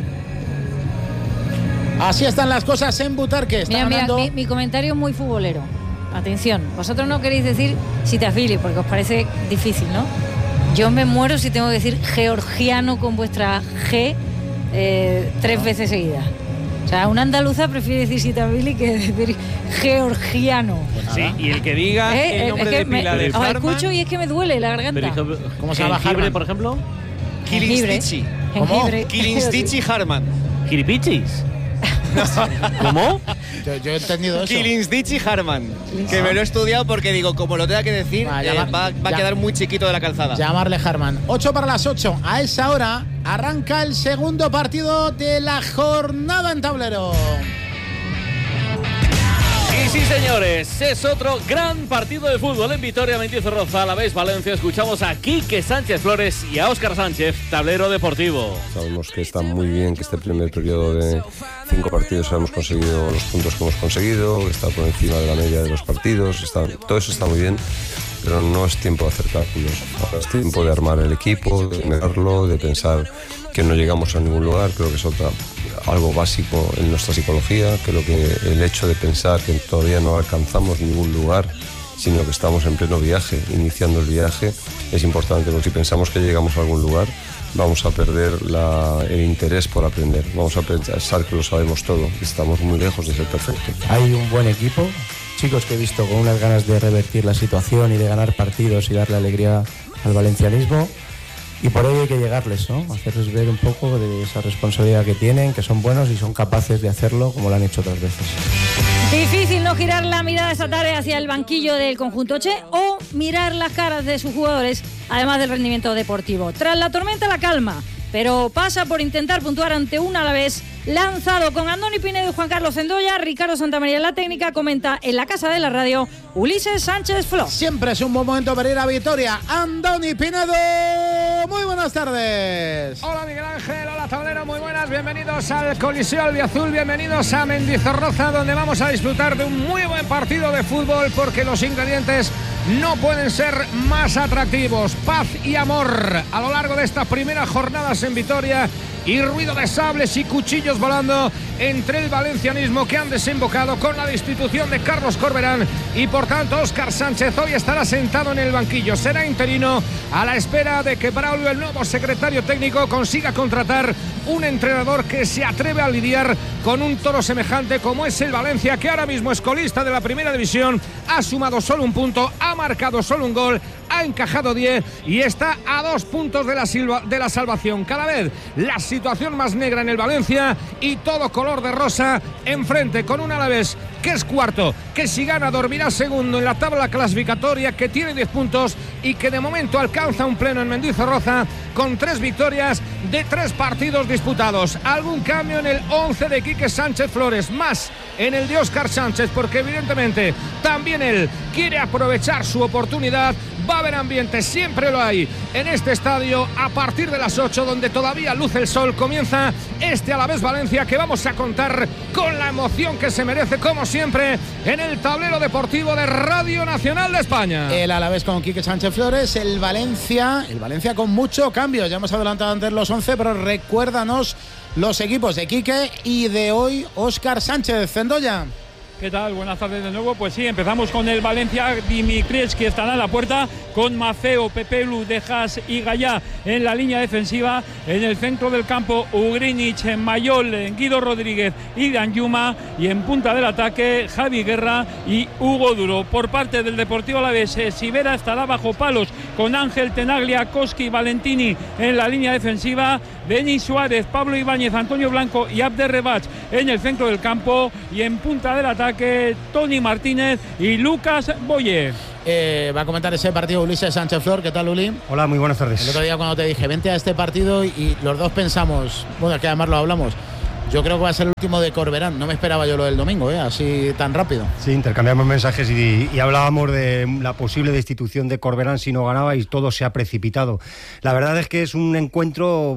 S1: Así están las cosas en Butarque.
S6: Mira, mi comentario es muy futbolero. Atención, vosotros no queréis decir si te afilies, porque os parece difícil, ¿no? Yo me muero si tengo que decir georgiano con vuestra G 3 veces seguidas. O sea, una andaluza prefiere decir Sitabili que decir georgiano.
S4: Sí, y el que diga el nombre de pila de
S6: os
S4: Farman.
S6: escucho y es que me duele la garganta.
S3: Pero,
S1: ¿cómo se llama
S3: jengibre,
S1: Harman?
S3: por ejemplo?
S5: Kilinstichi.
S1: ¿Cómo?
S5: Kilinstichi Harman.
S3: ¿Giripichis? ¿Cómo?
S1: Yo he entendido eso.
S5: Kilinstichi Harman. Que me lo he estudiado porque digo, como lo tenga que decir,
S1: Va,
S5: va a quedar muy chiquito de la calzada.
S1: Llamarle Harman. 8 para las 8. A esa hora arranca el segundo partido de la jornada en tablero.
S3: Y sí, señores, es otro gran partido de fútbol en Vitoria, Mendizorroza, Alavés, Valencia. Escuchamos a Quique Sánchez Flores y a Óscar Sánchez, tablero deportivo.
S8: Sabemos que está muy bien que este primer periodo de 5 partidos hemos conseguido los puntos que hemos conseguido, que está por encima de la media de los partidos, todo eso está muy bien, pero no es tiempo de hacer cálculos. Ahora es tiempo de armar el equipo, de mirarlo, de pensar que no llegamos a ningún lugar. Creo que es algo básico en nuestra psicología. Creo que el hecho de pensar que todavía no alcanzamos ningún lugar, sino que estamos en pleno viaje, iniciando el viaje, es importante, porque si pensamos que llegamos a algún lugar, vamos a perder el interés por aprender. Vamos a pensar que lo sabemos todo, que estamos muy lejos de ser perfectos.
S9: Hay un buen equipo, chicos que he visto con unas ganas de revertir la situación y de ganar partidos y darle alegría al valencianismo. Y por ello hay que llegarles, ¿no? Hacerles ver un poco de esa responsabilidad que tienen, que son buenos y son capaces de hacerlo como lo han hecho otras veces.
S6: Difícil no girar la mirada esta tarde hacia el banquillo del conjunto Che o mirar las caras de sus jugadores, además del rendimiento deportivo. Tras la tormenta, la calma, pero pasa por intentar puntuar ante un Alavés lanzado con Andoni Pinedo y Juan Carlos Zendoya. Ricardo Santamaría en la técnica, comenta en la casa de la radio Ulises Sánchez Flo.
S1: Siempre es un buen momento para ir a Vitoria. Andoni Pinedo, muy buenas tardes.
S7: Hola Miguel Ángel, hola tablero, muy buenas, bienvenidos al Coliseo Albiazul, bienvenidos a Mendizorroza, donde vamos a disfrutar de un muy buen partido de fútbol, porque los ingredientes no pueden ser más atractivos. Paz y amor a lo largo de estas primeras jornadas en Vitoria, y ruido de sables y cuchillos volando entre el valencianismo, que han desembocado con la destitución de Carlos Corberán, y por tanto Óscar Sánchez hoy estará sentado en el banquillo, será interino a la espera de que Braulio, el nuevo secretario técnico, consiga contratar un entrenador que se atreve a lidiar con un toro semejante como es el Valencia, que ahora mismo es colista de la primera división, ha sumado solo un punto, ha marcado solo un gol, ha encajado 10 y está a 2 puntos de la salvación. Cada vez la situación más negra en el Valencia, y todo color de rosa enfrente, con un Alavés que es cuarto, que si gana dormirá segundo en la tabla clasificatoria, que tiene 10 puntos y que de momento alcanza un pleno en Mendizorroza
S10: con 3 victorias de 3 partidos disputados. Algún cambio en el 11 de Quique Sánchez Flores, más en el de Óscar Sánchez, porque evidentemente también él quiere aprovechar su oportunidad. Va a haber ambiente, siempre lo hay en este estadio a partir de las 8, donde todavía luce el sol. Comienza este Alavés Valencia, que vamos a contar con la emoción que se merece, como siempre, en el tablero deportivo de Radio Nacional de España.
S1: El Alavés con Quique Sánchez Flores, el Valencia con mucho cambio. Ya hemos adelantado antes los 11, pero recuérdanos los equipos de Quique y de hoy Óscar Sánchez. Zendoya.
S7: ¿Qué tal? Buenas tardes de nuevo. Pues sí, empezamos con el Valencia. Dimitrievski estará en la puerta, con Maceo, Pepelu, Dejas y Gallá en la línea defensiva. En el centro del campo, Ugrinic, Mayol, Guido Rodríguez y Danjuma. Y en punta del ataque, Javi Guerra y Hugo Duro. Por parte del Deportivo Alavés, Sivera estará bajo palos, con Ángel Tenaglia, Koski, Valentini en la línea defensiva. Denis Suárez, Pablo Ibáñez, Antonio Blanco y Abder Rebach en el centro del campo. Y en punta del ataque, Tony Martínez y Lucas Boye.
S1: Va a comentar ese partido Ulises Sánchez Flor. ¿Qué tal, Uli?
S11: Hola, muy buenas tardes.
S1: El otro día cuando te dije vente a este partido y los dos pensamos, bueno, que además lo hablamos, yo creo que va a ser el último de Corberán. No me esperaba yo lo del domingo, así tan rápido.
S11: Sí, intercambiamos mensajes y hablábamos de la posible destitución de Corberán si no ganaba, y todo se ha precipitado. La verdad es que es un encuentro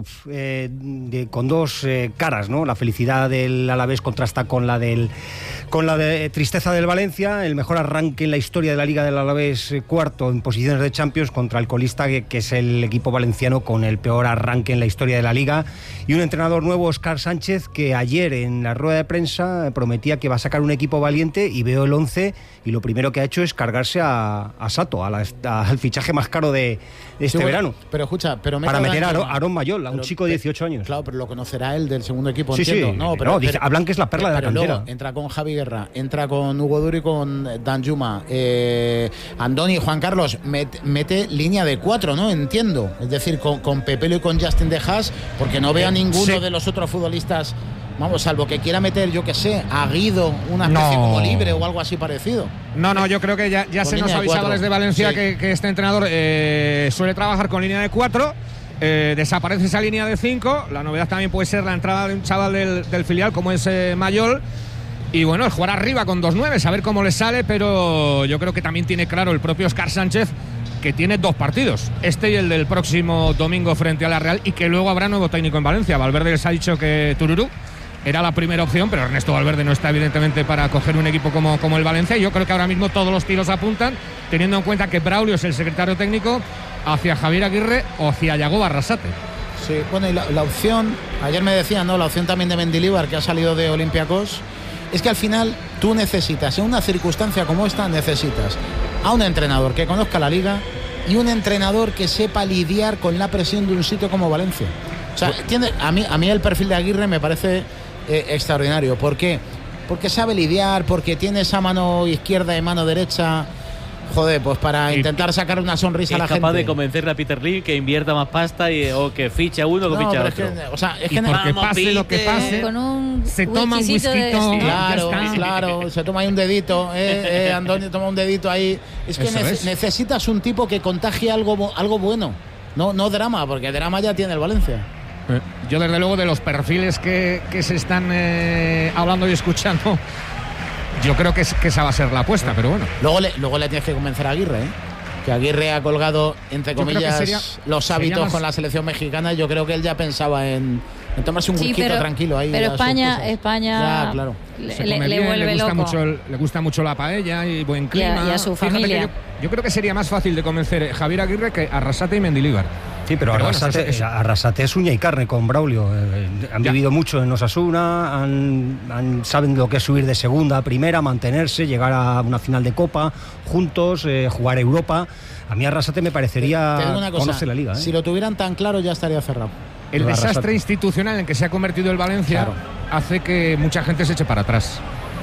S11: con dos caras, ¿no? La felicidad del Alavés contrasta con la de tristeza del Valencia. El mejor arranque en la historia de la Liga del Alavés, cuarto en posiciones de Champions, contra el colista que es el equipo valenciano con el peor arranque en la historia de la Liga. Y un entrenador nuevo, Óscar Sánchez, que ayer en la rueda de prensa prometía que va a sacar un equipo valiente, y veo el 11 y lo primero que ha hecho es cargarse a Sato, al fichaje más caro de este verano.
S1: Pero escucha,
S11: para meter a Aaron Mayol, a un chico de 18 años.
S1: Claro, pero lo conocerá él del segundo equipo,
S11: sí,
S1: entiendo.
S11: Sí,
S1: no,
S11: hablan que es la perla de la cantera.
S1: Luego entra con Javi Guerra, entra con Hugo Duro y con Danjuma. Andoni, Juan Carlos, mete línea de 4, ¿no? Entiendo. Es decir, con Pepelo y con Justin Dejas, porque no veo a ninguno de los otros futbolistas. Vamos, salvo que quiera meter, yo que sé, a Guido, una especie como libre o algo así parecido.
S10: No, yo creo que ya se nos ha avisado desde Valencia que este entrenador suele trabajar con línea de 4. Desaparece esa línea de 5. La novedad también puede ser la entrada de un chaval del filial como es Mayol. Y bueno, el jugar arriba con 2 9, a ver cómo le sale, pero yo creo que también tiene claro el propio Óscar Sánchez que tiene 2 partidos, este y el del próximo domingo frente a la Real, y que luego habrá nuevo técnico en Valencia. Valverde les ha dicho que Tururú era la primera opción, pero Ernesto Valverde no está evidentemente para coger un equipo como el Valencia. Y yo creo que ahora mismo todos los tiros apuntan, teniendo en cuenta que Braulio es el secretario técnico, hacia Javier Aguirre o hacia Yagoba Arrasate.
S1: Sí, bueno, y la opción, ayer me decían, ¿no? La opción también de Mendilibar, que ha salido de Olympiacos, es que al final tú necesitas, en una circunstancia como esta, necesitas a un entrenador que conozca la liga y un entrenador que sepa lidiar con la presión de un sitio como Valencia. O sea, a mí el perfil de Aguirre me parece extraordinario. ¿Por qué? Porque sabe lidiar, porque tiene esa mano izquierda y mano derecha. Joder, pues para intentar sacar una sonrisa a la gente.
S3: Es capaz de convencerle a Peter Lim que invierta más pasta o que fiche a uno o que fiche a otro.
S10: Es que porque pase lo que pase, se toma un whisky.
S1: Claro, se toma ahí un dedito. Antonio toma un dedito ahí. Es que necesitas un tipo que contagie algo bueno. No drama, porque drama ya tiene el Valencia.
S10: Yo desde luego de los perfiles que se están hablando y escuchando, yo creo que esa va a ser la apuesta, pero bueno.
S1: Luego le tienes que convencer a Aguirre, que Aguirre ha colgado, entre comillas, los hábitos con la selección mexicana. Yo creo que él ya pensaba en tomarse un whisky tranquilo ahí.
S6: Pero España
S1: ya, claro.
S6: le vuelve loco.
S10: Le gusta mucho la paella y buen clima.
S6: Y a su familia.
S10: Yo creo que sería más fácil de convencer Javier Aguirre que Arrasate y Mendilibar.
S11: Sí, pero Arrasate es uña y carne con Braulio. Han vivido mucho en Osasuna, saben lo que es subir de segunda a primera, mantenerse, llegar a una final de Copa juntos, jugar Europa. A mí Arrasate me parecería conoce la liga.
S1: Si lo tuvieran tan claro ya estaría cerrado.
S10: El desastre institucional en que se ha convertido el Valencia hace que mucha gente se eche para atrás.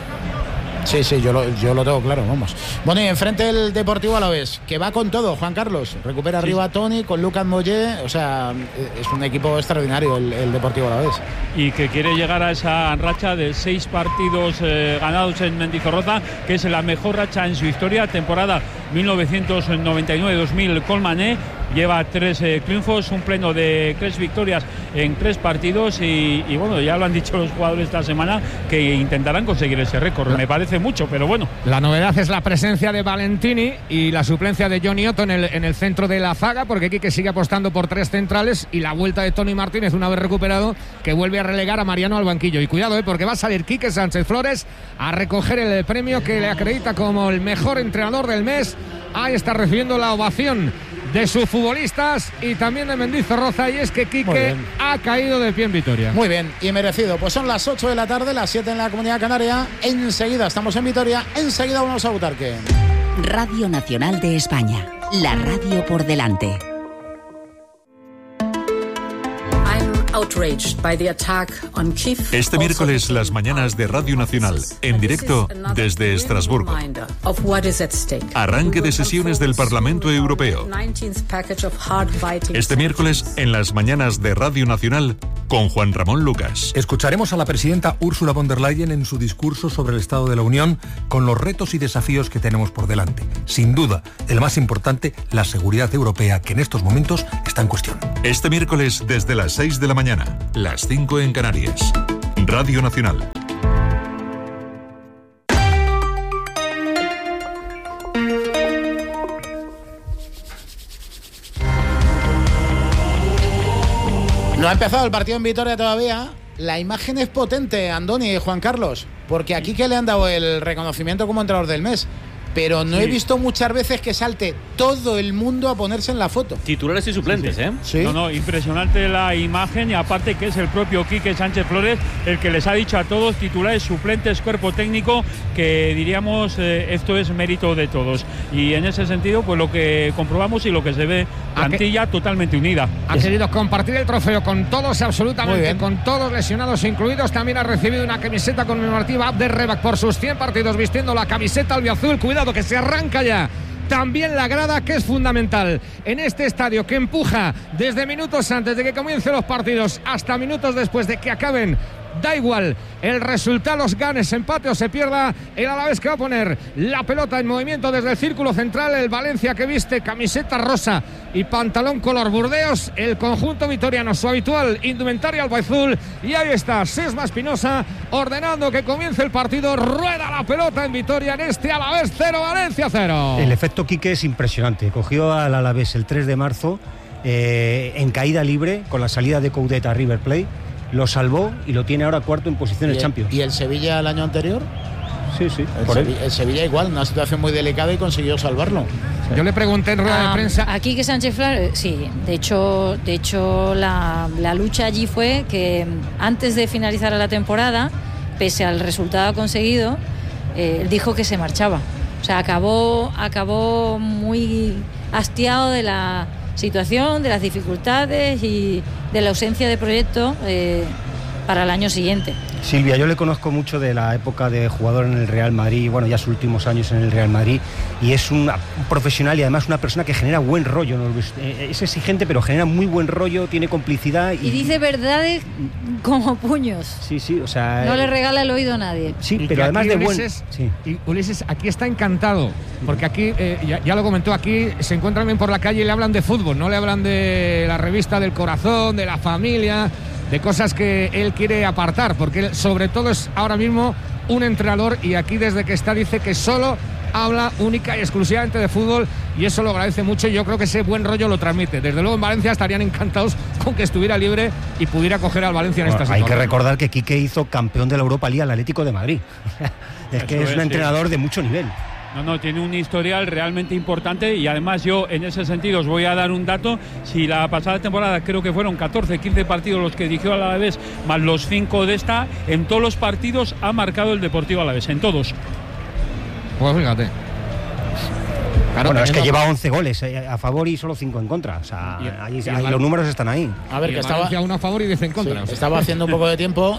S1: Sí, yo lo tengo claro, vamos. Bueno, y enfrente el Deportivo Alavés, que va con todo, Juan Carlos. Recupera arriba a Tony con Lucas Mollé. O sea, es un equipo extraordinario el Deportivo Alavés.
S7: Y que quiere llegar a esa racha de 6 partidos ganados en Mendizorroza, que es la mejor racha en su historia, temporada 1999-2000 con Mané. lleva 3 triunfos, un pleno de 3 victorias en 3 partidos y bueno, ya lo han dicho los jugadores esta semana que intentarán conseguir ese récord. Me parece mucho, pero bueno.
S10: La novedad es la presencia de Valentini y la suplencia de Johnny Otto en el centro de la zaga, porque Quique sigue apostando por 3 centrales y la vuelta de Tony Martínez una vez recuperado, que vuelve a relegar a Mariano al banquillo. Y cuidado, porque va a salir Quique Sánchez Flores a recoger el premio que le acredita como el mejor entrenador del mes. Ahí está recibiendo la ovación de sus futbolistas y también de Mendizorroza, y es que Quique ha caído de pie en Vitoria.
S1: Muy bien, y merecido. Pues son las 8 de la tarde, las 7 en la Comunidad Canaria. Enseguida estamos en Vitoria, enseguida vamos a Butarque.
S12: Radio Nacional de España, la radio por delante.
S13: Este miércoles, las mañanas de Radio Nacional, en directo desde Estrasburgo. Arranque de sesiones del Parlamento Europeo. Este miércoles, en las mañanas de Radio Nacional, con Juan Ramón Lucas.
S14: Escucharemos a la presidenta Ursula von der Leyen en su discurso sobre el Estado de la Unión, con los retos y desafíos que tenemos por delante. Sin duda, el más importante, la seguridad europea, que en estos momentos está en cuestión.
S13: Este miércoles, desde las 6 de la mañana, las 5 en Canarias. Radio Nacional.
S1: No ha empezado el partido en Vitoria todavía. La imagen es potente, Andoni y Juan Carlos, porque aquí que le han dado el reconocimiento como entrenador del mes, pero no he visto muchas veces que salte todo el mundo a ponerse en la foto.
S3: Titulares y suplentes, ¿eh?
S1: Sí.
S7: No, impresionante la imagen, y aparte que es el propio Quique Sánchez Flores el que les ha dicho a todos, titulares, suplentes, cuerpo técnico, que diríamos esto es mérito de todos. Y en ese sentido, pues lo que comprobamos y lo que se ve, plantilla totalmente unida.
S10: Ha querido compartir el trofeo con todos, absolutamente, con todos lesionados incluidos. También ha recibido una camiseta conmemorativa Abderrebak por sus 100 partidos vistiendo la camiseta albiazul. Cuidado que se arranca ya también la grada, que es fundamental en este estadio, que empuja desde minutos antes de que comiencen los partidos hasta minutos después de que acaben. Da igual el resultado, ganes, empate o se pierda, el Alavés que va a poner la pelota en movimiento desde el círculo central, el Valencia que viste camiseta rosa y pantalón color burdeos, el conjunto vitoriano su habitual indumentaria albiazul, y ahí está Sesma Espinosa ordenando que comience el partido. Rueda la pelota en Vitoria en este Alavés 0, Valencia 0.
S11: El efecto Quique es impresionante. Cogió al Alavés el 3 de marzo en caída libre con la salida de Coudet a River Plate. Lo salvó y lo tiene ahora cuarto en posiciones Champions.
S1: ¿Y el Sevilla el año anterior?
S11: Sí.
S1: El Sevilla igual, una situación muy delicada y consiguió salvarlo.
S10: Yo le pregunté en rueda de prensa.
S6: Aquí que Sánchez Flores, sí, de hecho la lucha allí fue que antes de finalizar la temporada, pese al resultado conseguido, dijo que se marchaba. O sea, acabó muy hastiado de la situación, de las dificultades y de la ausencia de proyecto para el año siguiente.
S11: Silvia, yo le conozco mucho de la época de jugador en el Real Madrid, bueno, ya sus últimos años en el Real Madrid, y es un profesional y además una persona que genera buen rollo, ¿no? Es exigente, pero genera muy buen rollo, tiene complicidad.
S6: Y dice verdades como puños.
S11: Sí, o sea...
S6: No le regala el oído a nadie.
S11: Sí, pero además de buen...
S10: Y Ulises aquí está encantado, porque aquí, ya lo comentó, aquí se encuentran bien por la calle y le hablan de fútbol, no le hablan de la revista del corazón, de la familia, de cosas que él quiere apartar, porque él sobre todo es ahora mismo un entrenador, y aquí desde que está dice que solo habla única y exclusivamente de fútbol, y eso lo agradece mucho, y yo creo que ese buen rollo lo transmite. Desde luego en Valencia estarían encantados con que estuviera libre y pudiera coger al Valencia en esta situación.
S11: Hay que recordar que Quique hizo campeón de la Europa League al Atlético de Madrid. Es que es un entrenador de mucho nivel.
S7: No, tiene un historial realmente importante, y además yo en ese sentido os voy a dar un dato. Si la pasada temporada creo que fueron 14, 15 partidos los que dirigió al Alavés, más los 5 de esta, en todos los partidos ha marcado el Deportivo Alavés, en todos.
S10: Pues fíjate.
S11: Claro, bueno, es que lleva 11 goles a favor y solo 5 en contra. O sea, ahí los números están ahí.
S1: A ver, que estaba
S10: 1 a favor y 10 en contra.
S1: Sí, estaba haciendo un poco de tiempo.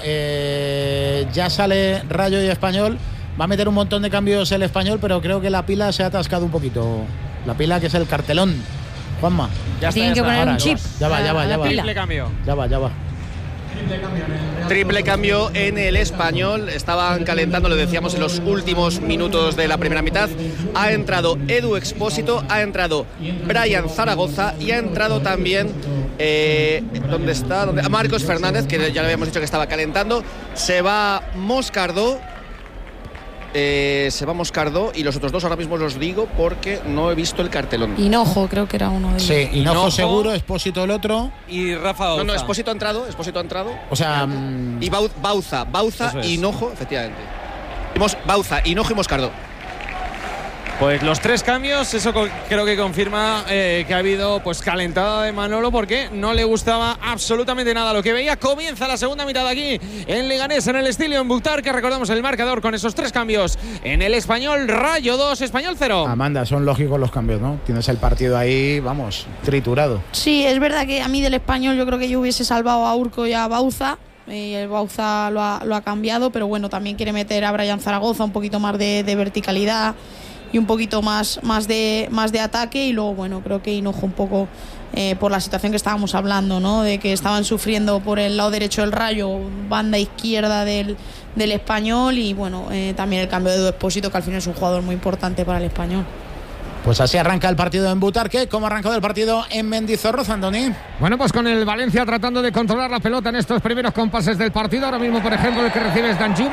S1: Ya sale Rayo y Español. Va a meter un montón de cambios el Español, pero creo que la pila se ha atascado un poquito. La pila, que es el cartelón. Juanma.
S6: Tienen que poner un chip.
S1: Ya va.
S4: Triple cambio.
S1: Ya va.
S5: Triple cambio en el Español. Estaban calentando, lo decíamos, en los últimos minutos de la primera mitad. Ha entrado Edu Expósito, ha entrado Brian Zaragoza y ha entrado también ¿dónde está? Marcos Fernández, que ya le habíamos dicho que estaba calentando. Se va Moscardó. Se va Moscardó y los otros dos ahora mismo los digo porque no he visto el cartelón.
S2: Hinojo, creo que era uno de ellos.
S1: Sí, Hinojo seguro, Expósito el otro.
S4: Y Rafa Bauza.
S5: No, Expósito ha entrado.
S1: O sea,
S5: y Bauza, Hinojo, efectivamente. Bauza, Hinojo y Moscardó.
S4: Pues los 3 cambios, eso creo que confirma que ha habido pues calentada de Manolo, porque no le gustaba absolutamente nada lo que veía. Comienza la segunda mitad aquí en Leganés, en el Estilo, en Butar, que recordamos el marcador con esos 3 cambios. En el Español, Rayo 2, Español 0.
S1: Amanda, son lógicos los cambios, ¿no? Tienes el partido ahí, vamos, triturado.
S2: Sí, es verdad que a mí del Español yo creo que yo hubiese salvado a Urco y a Bauza. Y el Bauza lo ha cambiado, pero bueno, también quiere meter a Brian Zaragoza un poquito más de verticalidad y un poquito más de ataque. Y luego, bueno, creo que Hinojo un poco por la situación que estábamos hablando, ¿no? De que estaban sufriendo por el lado derecho del Rayo, banda izquierda del Español, y bueno, también el cambio de Edu Expósito, que al final es un jugador muy importante para el Español.
S1: Pues así arranca el partido en Butarque. ¿Cómo ha arrancado el partido en Mendizorroza, Andoni?
S10: Bueno, pues con el Valencia tratando de controlar la pelota en estos primeros compases del partido. Ahora mismo, por ejemplo, el que recibe es Danjuma.